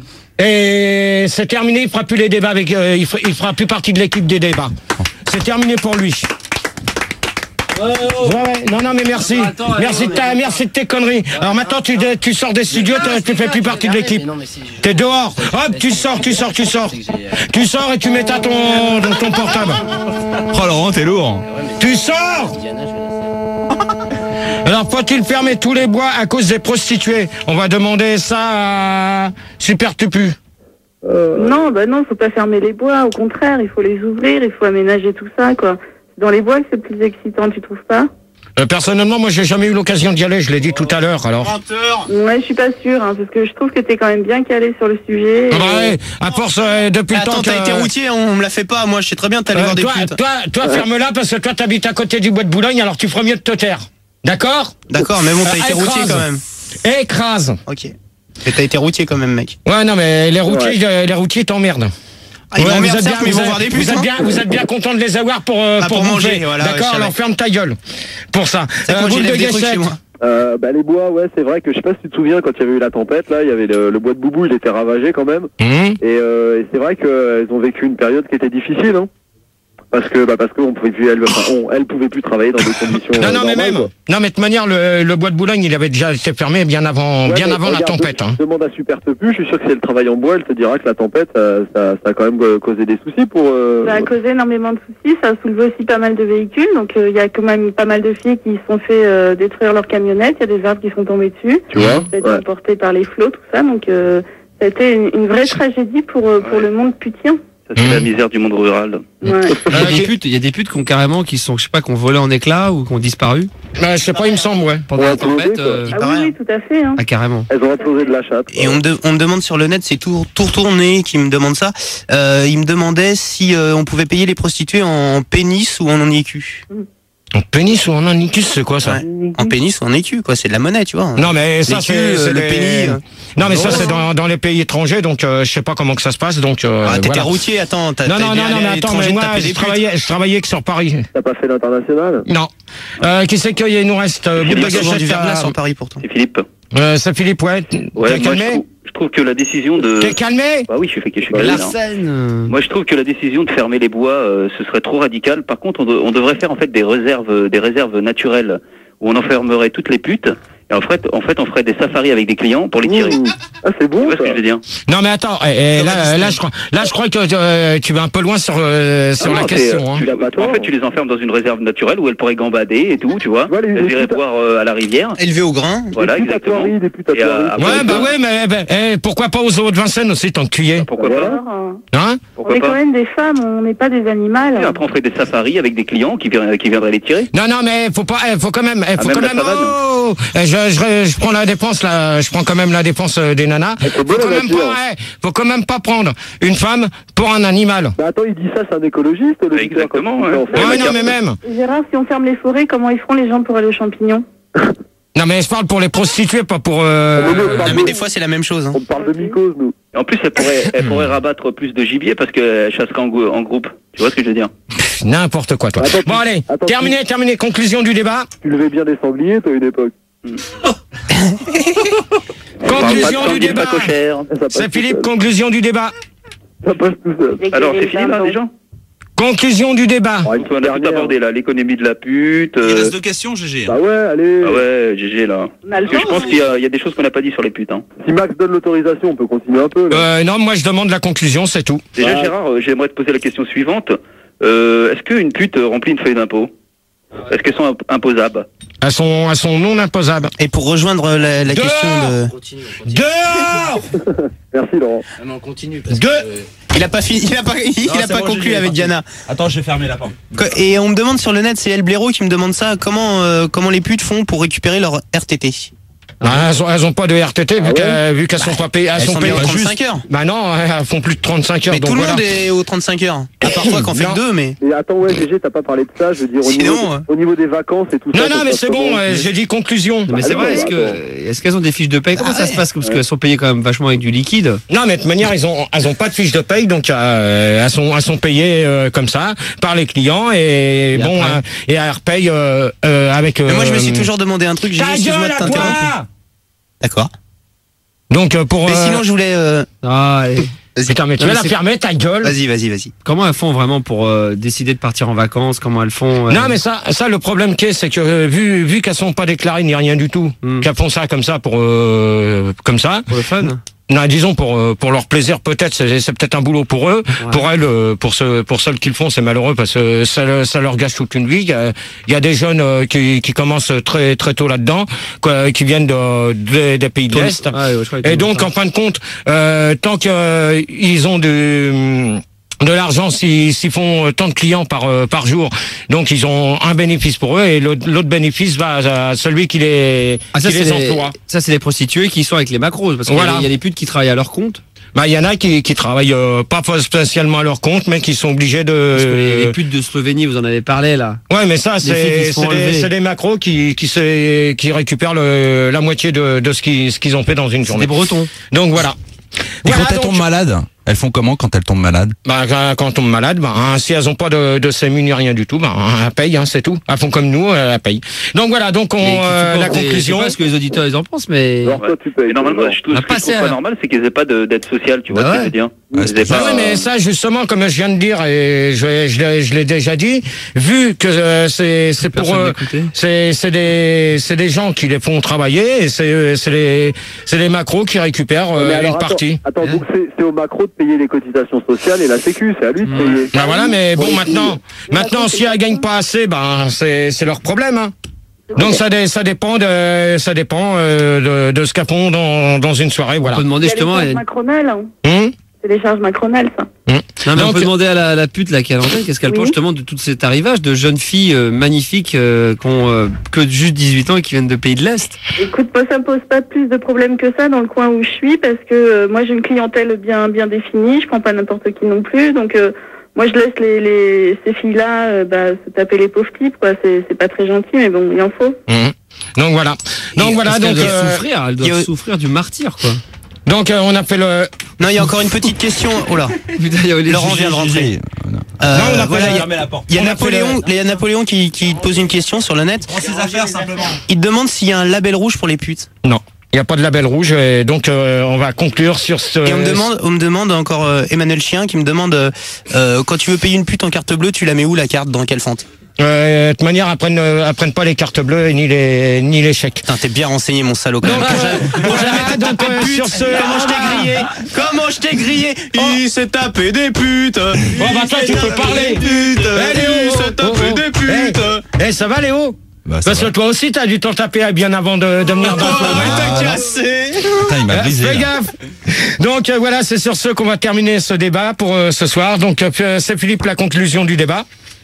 Et c'est terminé, il fera plus les débats avec, euh, il, fera, il fera plus partie de l'équipe des débats. C'est terminé pour lui. Ouais, ouais, non, non, mais merci. Attends, Merci de, ta, merci de tes conneries. Alors maintenant, tu, tu sors des studios, tu, tu fais plus partie de l'équipe. T'es dehors. Hop, tu sors, tu sors, tu sors. Tu sors et tu mets à ton, dans ton portable. Oh Laurent, t'es lourd. Tu sors! Alors, faut-il fermer tous les bois à cause des prostituées? On va demander ça à Super Tupu. Non, bah non, faut pas fermer les bois. Au contraire, il faut les ouvrir, il faut aménager tout ça, quoi. C'est dans les bois que c'est plus excitant, tu trouves pas? Euh, personnellement, moi, j'ai jamais eu l'occasion d'y aller, je l'ai dit tout à l'heure, alors. Ouais, je suis pas sûre, hein, parce que je trouve que t'es quand même bien calé sur le sujet. Ah bah et- ouais, à force, euh, depuis le temps Attends, que... t'as été routier, on me la fait pas. Moi, je sais très bien, t'allais Euh, voir des toi, putes. toi, toi, ferme-la, parce que toi, t'habites à côté du bois de Boulogne, alors tu feras mieux de te taire. D'accord? D'accord, mais bon, t'as Euh, été routier écrase. quand même. Écrase. Ok. Et t'as été routier quand même, mec. Ouais, non, mais les routiers, euh, les routiers t'emmerdent. Ah, ils Ouais, m'emmerdent, vous êtes certes, bien- mais ils vous vont êtes- voir des vous putes, êtes hein. bien, vous êtes bien content de les avoir pour, euh, Ah, pour, pour manger, bouffer. voilà, ouais, je D'accord, savais. alors ferme ta gueule. Pour ça. C'est Euh, quand boule de j'élève des trucs Guéchette. chez moi. Euh, bah les bois, ouais, c'est vrai que je sais pas si tu te souviens quand il y avait eu la tempête, là, il y avait le, le bois de Boubou, il était ravagé quand même. Mmh. Et, euh, et c'est vrai qu'elles ont vécu une période qui était difficile, hein. Parce que, bah, parce qu'on pouvait plus, elle, enfin, on, elle pouvait plus travailler dans des conditions. Non, non, euh, mais normales, même. quoi. Non, mais de toute manière, le, le bois de Boulogne, il avait déjà été fermé bien avant, Ouais, bien mais avant la regarde, tempête. Hein. Demande à Super Tepu, je suis sûr que si elle travaille en bois, elle te dira que la tempête, ça, ça, ça a quand même euh, causé des soucis pour. Euh... Ça a causé énormément de soucis, ça a soulevé aussi pas mal de véhicules, donc il euh, y a quand même pas mal de filles qui se sont fait euh, détruire leurs camionnettes, il y a des arbres qui sont tombés dessus, tu vois, ça a été ouais. emporté par les flots, tout ça, donc euh, ça a été une, une vraie tragédie pour, euh, pour Ouais. le monde putien. Ça, c'est la misère du monde rural. Ouais. Il y a des putes, il y a des putes qui ont carrément, qui sont, je sais pas, qui ont volé en éclats ou qui ont disparu. Bah, je sais pas, il me semble, ouais. Pendant Ouais, la tempête. quoi. euh, Il Ah paraît, oui, hein. oui, tout à fait. Hein. Ah, carrément. Elles ont implosé de la chatte. Et on me, de- on me demande sur le net, c'est tout, tout retourné qui me demande ça. Euh, il me demandait si euh, on pouvait payer les prostituées en pénis ou en écu. En pénis ou en anicus, c'est quoi ça? Ouais. En pénis ou en écu, quoi. C'est de la monnaie, tu vois. Non, mais ça, L'écu, c'est euh, c'est le des- penny, euh. Non, mais ça, Non. c'est dans, dans les pays étrangers, donc euh, je sais pas comment que ça se passe, donc. Euh, Ah, t'étais voilà. routier, attends. T'as, Non, t'as non, dû non, aller non, mais à attends, l'étranger mais moi, taper des je putes. travaillais, je travaillais que sur Paris. T'as pas fait l'international? Non. Euh, qui c'est qu'il nous reste euh, bout Il de y a souvent gâchette du verglas à- sur Paris pourtant. C'est Philippe. Euh, c'est Philippe, ouais. Ouais, T'es moi, je calmé trouve, je trouve que la décision de. T'es calmé Bah oui, je suis fait que je suis calme. hein. L'arsène. euh, Moi, je trouve que la décision de fermer les bois, euh, ce serait trop radical. Par contre, on, de- on devrait faire en fait des réserves, des réserves naturelles où on enfermerait toutes les putes. Et en fait, en fait, on ferait des safaris avec des clients pour les tirer. Mmh. Ah, c'est Tu bon, vois ce que ça. je veux dire? Non, mais attends, eh, eh, là, là, je crois, là, je crois que euh, tu vas un peu loin sur, euh, sur Ah la non, c'est, question. euh, Hein. tu, Tu l'as pas tort. en fait, tu les enfermes dans une réserve naturelle où elles pourraient gambader et tout, tu vois. Tu vois, les- Elles les iraient putes- boire euh, à la rivière. Élevé au grain. Voilà, des putes à exactement. Thoiry, des putes à Et, euh, Thoiry. après, Ouais, bah ça- ouais, mais ben, eh, pourquoi pas aux eaux de Vincennes aussi, tant que tu y es? Pourquoi Voilà. pas? Alors, euh, Hein? on Pourquoi est quand pas? même des femmes, on n'est pas des animaux. Et après, on ferait des safaris avec des clients qui, viendraient- qui viendraient les tirer. Non, non, mais faut pas, eh, faut quand même, eh, faut même quand la même, savane. oh, eh, je, je, je prends la dépense, là, je prends quand même la dépense euh, des nanas. Elle fait Faut beau, quand la même nature. pas, eh, faut quand même pas prendre une femme pour un animal. Bah attends, il dit ça, c'est un écologiste, le Bah, exactement, quand il dit ouais. ça, en fait. Ouais, bah, non, mais même. Gérard, si on ferme les forêts, comment ils feront les gens pour aller aux champignons? Non, mais je parle pour les prostituées, pas pour, euh, Mais nous, on Non, parle mais de- des fois, c'est la même chose. Hein. On parle de mycose, nous. Et en plus, elle pourrait, elle pourrait rabattre plus de gibier parce qu'elle chasserait en, go- en groupe. Tu vois ce que je veux dire? n'importe quoi, toi. Attends, Bon, tu- allez, attends, terminé, terminé, conclusion du débat. Tu levais bien des sangliers, toi, à une époque. Conclusion du débat. Pas cochère. Ça passe C'est tout Philippe, seul. conclusion du débat. Ça passe tout seul. Alors, c'est fini là déjà? Conclusion du débat. Oh, une On a tout dernière. abordé là, l'économie de la pute. Il euh, reste deux questions, G G. Bah ouais, allez. Ah ouais, G G là. On a le Parce que je temps, pense hein. qu'il y a, il y a des choses qu'on n'a pas dit sur les putes. Hein. Si Max donne l'autorisation, on peut continuer un peu. Là. Euh, non, moi je demande la conclusion, c'est tout. Déjà, Ouais. Gérard, euh, j'aimerais te poser la question suivante. Euh, Est-ce qu'une pute euh, remplit une feuille d'impôt? Est-ce qu'elles sont imp- imposables? Elles sont, elles sont non imposables. Et pour rejoindre la, la Dehors question de... On continue, on continue. Dehors Merci, Laurent. Ah, mais on continue parce Deux. que. euh, Il a pas fini, il a pas, il Non, a c'est pas bon, conclu Gégé, avec parti. Diana. Attends, je vais fermer la porte. Quoi- Et on me demande sur le net, c'est El Blaireau qui me demande ça, comment, euh, comment les putes font pour récupérer leur R T T? Ah, elles, ont, elles ont pas de R T T vu Ah ouais qu'elles vu qu'elles sont pas payées. Elles sont sont payées bien aux juste- trente-cinq heures. Bah non, elles font plus de trente-cinq heures. Mais donc tout le voilà. monde est aux trente-cinq heures. À part toi qui en fait Non. que deux, mais... Et attends, ouais, G G, t'as pas parlé de ça, je veux dire, au, Sinon, niveau, euh. au niveau des vacances et tout ça. Non, ça non, se mais passe c'est comment bon, euh, j'ai dit conclusion. Non, mais c'est Ah vrai, non, est-ce attends. que, est-ce qu'elles ont des fiches de paye? Comment Ah ça se ouais. passe? Parce qu'elles sont payées quand même vachement avec du liquide. Non, mais de toute manière, ils ont, elles ont pas de fiche de paye, donc euh, elles sont, elles sont payées euh, comme ça par les clients et, Et bon, après euh, et elles repayent euh, euh, avec. Mais moi, je me euh, suis toujours demandé un truc, j'ai Ta excuse-moi gueule de à t'interrompre. toi. D'accord. Donc euh, pour. Mais euh, sinon, je voulais... euh, Ah, allez. Putain, mais tu Non, vas mais la c'est- fermer ta gueule. Vas-y, vas-y, vas-y. Comment elles font vraiment pour euh, décider de partir en vacances? Comment elles font euh, Non, mais ça, ça, le problème qu'est, c'est que euh, vu, vu qu'elles sont pas déclarées ni rien du tout, Hmm. qu'elles font ça comme ça pour, euh, comme ça. pour le fun? Non, disons pour euh, pour leur plaisir peut-être, c'est, c'est peut-être un boulot pour eux. Ouais. Pour elles, euh, pour ceux pour celles qui le font, c'est malheureux parce que ça, ça leur gâche toute une vie. Il y a, il y a des jeunes euh, qui qui commencent très très tôt là-dedans, quoi, qui viennent de, de- des pays de l'Est. Ah, ouais, je crois que Et tout le donc, monde en fin de compte, euh, tant qu'ils ont de de l'argent, s'ils s'ils font euh, tant de clients par euh, par jour, donc ils ont un bénéfice pour eux et l'autre l'autre bénéfice va à celui qui les Ah, ça, qui c'est les les, emploie. ça, c'est les prostituées qui sont avec les macros. Parce qu'il y a- Voilà. il y a des putes qui travaillent à leur compte. Bah, il y en a qui qui travaillent euh, pas spécialement à leur compte, mais qui sont obligés de. Parce que les, les putes de Slovénie, vous en avez parlé, là. Ouais, mais ça, Les filles qui c'est se font c'est des, enlever. c'est des macros qui qui se, qui récupèrent le, la moitié de de ce qu'ils ce qu'ils ont fait dans une C'est journée. des Bretons. Donc voilà. Et Voilà, quand elles donc- tombent malades, Elles font comment quand elles tombent malades? Bah, quand, quand elles tombent malades, bah, hein, si elles ont pas de, de S E M U ni rien du tout, bah, hein, elles payent, hein, c'est tout. Elles font comme nous, elles payent. Donc voilà, donc on, euh, la conclusion. Je sais pas ce que les auditeurs ils en pensent, mais. Alors, toi, tu payes. Et normalement, je trouve, ce que je trouve pas normal, c'est qu'ils aient pas de- d'aide sociale, tu vois Bah ce que ouais. je veux dire. Ouais, Ils c'est aient Ah pas- ouais, mais ça, justement, comme je viens de dire, et je, je, l'ai- je l'ai déjà dit, vu que euh, c'est c'est pour Personne eux, n'écoutait. c'est c'est des c'est des gens qui les font travailler, et c'est c'est les c'est les macros qui récupèrent euh, Mais alors, une attends, partie. Attends, donc c'est c'est au macro de payer les cotisations sociales et la sécu, c'est à lui de payer. Ben voilà, mais bon, maintenant, maintenant, si elles gagnent pas assez, ben c'est c'est leur problème. Hein. Donc ça dé- ça dépend de ça dépend euh, de, de ce qu'elles font dans dans une soirée, voilà. On peut demander Il y a les justement. charges elle- macronales. hein. Hum C'est les charges macronales, ça. Non, mais on Donc- peut demander à la, la pute là qui est à l'antenne, qu'est-ce qu'elle Oui. pense justement de tout cet arrivage de jeunes filles euh, magnifiques euh, qui ont euh, que juste dix-huit ans et qui viennent de pays de l'Est. Écoute, moi, ça me pose pas plus de problèmes que ça dans le coin où je suis, parce que euh, moi, j'ai une clientèle bien bien définie. Je prends pas n'importe qui non plus, donc euh, moi, je laisse les, les ces filles-là euh, bah, se taper les pauvres types, quoi. C'est c'est pas très gentil, mais bon, il en faut. Hum. Donc voilà. Donc Et voilà. parce qu'elles Donc doivent euh, souffrir, elles il y doivent a- souffrir du martyr quoi. donc euh, on a fait le. Non, il y a encore une petite question. Oh là. Putain, il y a les Laurent jugés, vient de rentrer. jugés. Euh, Non, on a voilà, fait il y a- Fermez la porte. il y a On a fait Napoléon, il y a Napoléon qui, qui te pose une question sur le net. Prends ses affaires simplement. Il te demande s'il y a un label rouge pour les putes. Non. Il n'y a pas de label rouge, et donc euh, on va conclure sur ce. Et on me demande, on me demande encore euh, Emmanuel Chien qui me demande euh, euh, quand tu veux payer une pute en carte bleue, tu la mets où la carte? Dans quelle fente? Euh, de toute manière, elles prennent, euh, elles prennent pas les cartes bleues et ni les ni les chèques. Putain, t'es bien renseigné, mon salaud. Quand Donc, même. euh, Quand jamais t'as donc, tapé euh, de pute, sur ce- comment je t'ai grillé? Comment je t'ai grillé? Il s'est tapé des putes. Oh bah toi tu peux parler. Putes. Eh, Léo, Il s'est oh, tapé oh, des putes. Eh, eh, ça va Léo? Bah, ça Parce va. que toi aussi t'as dû t'en taper bien avant de, de venir dans le Oh, club. t'as cassé. Putain, il m'a Eh, brisé. Fais là. gaffe. Donc euh, voilà, c'est sur ce qu'on va terminer ce débat pour euh, ce soir. Donc euh, c'est Philippe la conclusion du débat.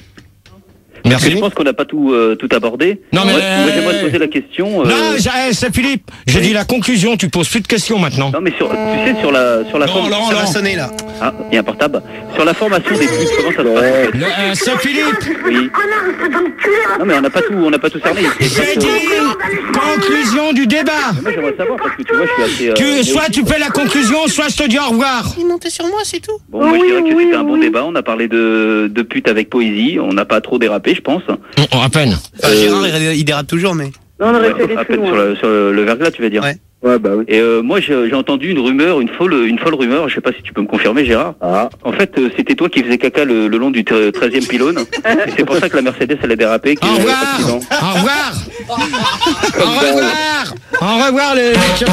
Parce que Merci. je pense qu'on n'a pas tout, euh, tout abordé. Non, mais- Moi, moi, j'aimerais te poser la question. euh, Non, j'ai- eh, c'est Philippe. J'ai dit la conclusion. Tu poses plus de questions maintenant. Non, mais sur, tu sais, sur la, sur la forme. Ça va sonner là. Ah, il y a un portable. Sur la formation des putes, comment ça se passe en fait Le- euh, c'est Philippe. Oui. Non, mais on n'a pas tout, on n'a pas tout cerné. Il faut J'ai pas dit que- conclusion du débat. Moi, j'aimerais savoir parce que tu vois, je suis assez. euh, Tu, soit tu néophyte. fais la conclusion, soit je te dis au revoir. Il montait sur moi, c'est tout. Bon, moi, je Oui, dirais que oui, c'était un bon oui. débat. On a parlé de, de putes avec poésie. On n'a pas trop dérapé, je pense. Oh, à peine. Enfin, Gérard, il, il dérape toujours, mais. Non, on aurait pu Ouais, aller à plus peine sur, loin. le, sur le, le verglas, tu vas dire. Ouais. Ouais, bah oui. Et euh, moi, j'ai j'ai entendu une rumeur, une folle, une folle rumeur. Je sais pas si tu peux me confirmer, Gérard. Ah. En fait, euh, c'était toi qui faisais caca le, le long du treizième pylône. Et c'est pour ça que la Mercedes, elle a dérapé. qu'il Au y a eu revoir. l'accident. Au revoir. Au revoir. Au revoir les.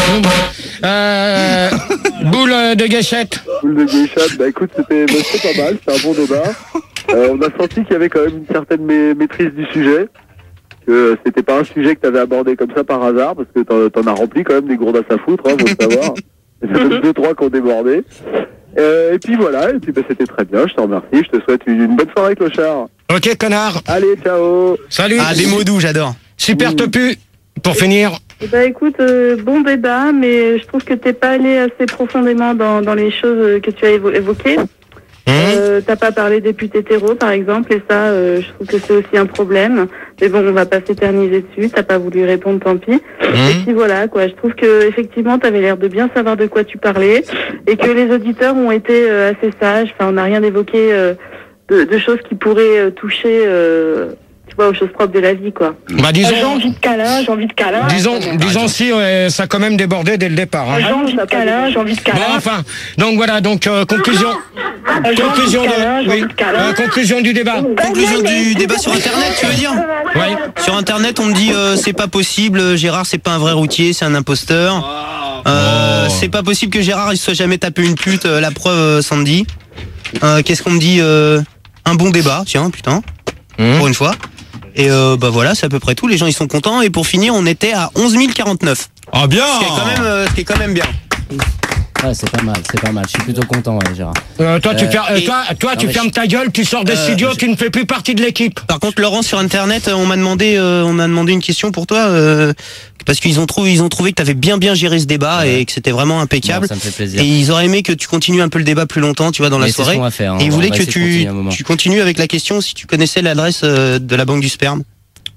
Euh, boule de gâchette. Boule de Geisha, bah écoute, c'était bah, c'était pas mal, c'était un bon débat. Euh, on a senti qu'il y avait quand même une certaine ma- maîtrise du sujet. Que euh, c'était pas un sujet que t'avais abordé comme ça par hasard, parce que t'en, t'en as rempli quand même des gourdes à sa foutre, hein, faut le savoir. Il y en a deux, trois qui ont débordé. Euh, et puis voilà, et puis bah, c'était très bien, je te remercie, je te souhaite une, une bonne soirée, Clochard. Ok, connard. Allez, ciao. Salut. Ah, des mots doux, j'adore. Super topu. Pour finir. Eh ben, écoute, euh, bon débat, mais je trouve que t'es pas allé assez profondément dans, dans les choses que tu as évo- évoquées. Euh, t'as pas parlé des putes hétéros, par exemple, et ça, euh, je trouve que c'est aussi un problème. Mais bon, on va pas s'éterniser dessus. T'as pas voulu répondre, tant pis. Et puis voilà, quoi. Je trouve que effectivement, t'avais l'air de bien savoir de quoi tu parlais, et que les auditeurs ont été euh, assez sages. Enfin, on n'a rien évoqué euh, de, de choses qui pourraient euh, toucher, euh, tu vois, aux choses propres de la vie, quoi. Bah disons. J'ai envie de câlin, j'ai envie de câlin. Disons, disons si ouais, ça a quand même débordé dès le départ. Hein. J'ai envie de câlin, j'ai envie de câlin. Bon, enfin, donc voilà, donc euh, conclusion, conclusion, de, oui, euh, conclusion du débat. Conclusion du débat sur Internet, tu veux dire? Oui. Sur Internet, on me dit euh, c'est pas possible, Gérard c'est pas un vrai routier, c'est un imposteur. Euh, C'est pas possible que Gérard il se soit jamais tapé une pute, euh, la preuve euh, Sandy. Euh, Qu'est-ce qu'on me dit euh, un bon débat, tiens, putain, Mmh. pour une fois. Et euh, bah voilà, c'est à peu près tout, les gens ils sont contents. Et pour finir, on était à onze mille quarante-neuf. Ah bien. Ce qui est quand même, euh, ce qui est quand même bien. Ouais, c'est pas mal, c'est pas mal. Je suis plutôt content, ouais, Gérard. Euh, toi, tu, Euh, fer- euh, et- toi, toi, Non, tu mais fermes ta gueule, tu sors des Euh, studios, je- tu ne fais plus partie de l'équipe. Par contre, Laurent, sur Internet, on m'a demandé, euh, on m'a demandé une question pour toi, euh, parce qu'ils ont trouvé, ils ont trouvé que tu avais bien bien géré ce débat et que c'était vraiment impeccable. Non, ça me fait plaisir. Et ils auraient aimé que tu continues un peu le débat plus longtemps, tu vois, dans la Mais c'est ce soirée. qu'on va faire, hein. Et ils On voulaient va que essayer de tu, continuer un moment. tu continues avec la question si tu connaissais l'adresse euh, de la banque du sperme.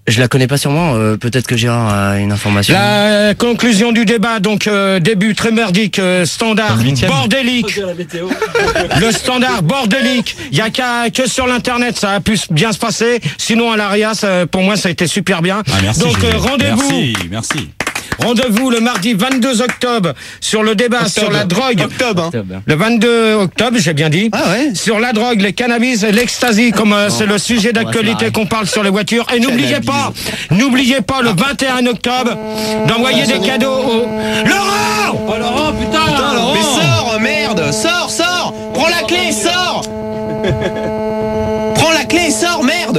Je la connais pas sûrement, euh, peut-être que Gérard a une information. La conclusion du débat, donc euh, début très merdique, euh, standard bordélique. Le standard bordélique. Il y a qu'à que sur l'internet ça a pu bien se passer. Sinon à l'Arias, euh, pour moi ça a été super bien. Ah, merci, donc euh, rendez-vous. Merci, merci. Rendez-vous le mardi vingt-deux octobre sur le débat octobre. sur la drogue. Octobre. Hein. Le vingt-deux octobre, j'ai bien dit. Ah ouais. Sur la drogue, les cannabis et l'ecstasy, comme euh, c'est le sujet d'actualité qu'on parle sur les voitures. Et n'oubliez pas, n'oubliez pas le vingt et un octobre d'envoyer ah, des cadeaux au... Laurent Oh Laurent, putain, putain Laurent. Mais sors, merde, sors, sors. Prends la clé, sors. Prends la clé, sors, merde.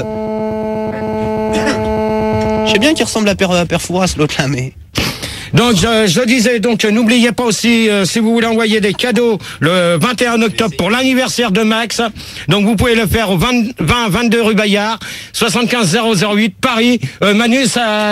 Je sais bien qu'il ressemble à Père, à Père Fouras, l'autre là, mais... Donc je, je disais, donc n'oubliez pas aussi, euh, si vous voulez envoyer des cadeaux le vingt et un octobre pour l'anniversaire de Max, donc vous pouvez le faire au vingt, vingt vingt-deux rue Bayard, soixante-quinze zéro zéro huit Paris. Euh, Manu, ça...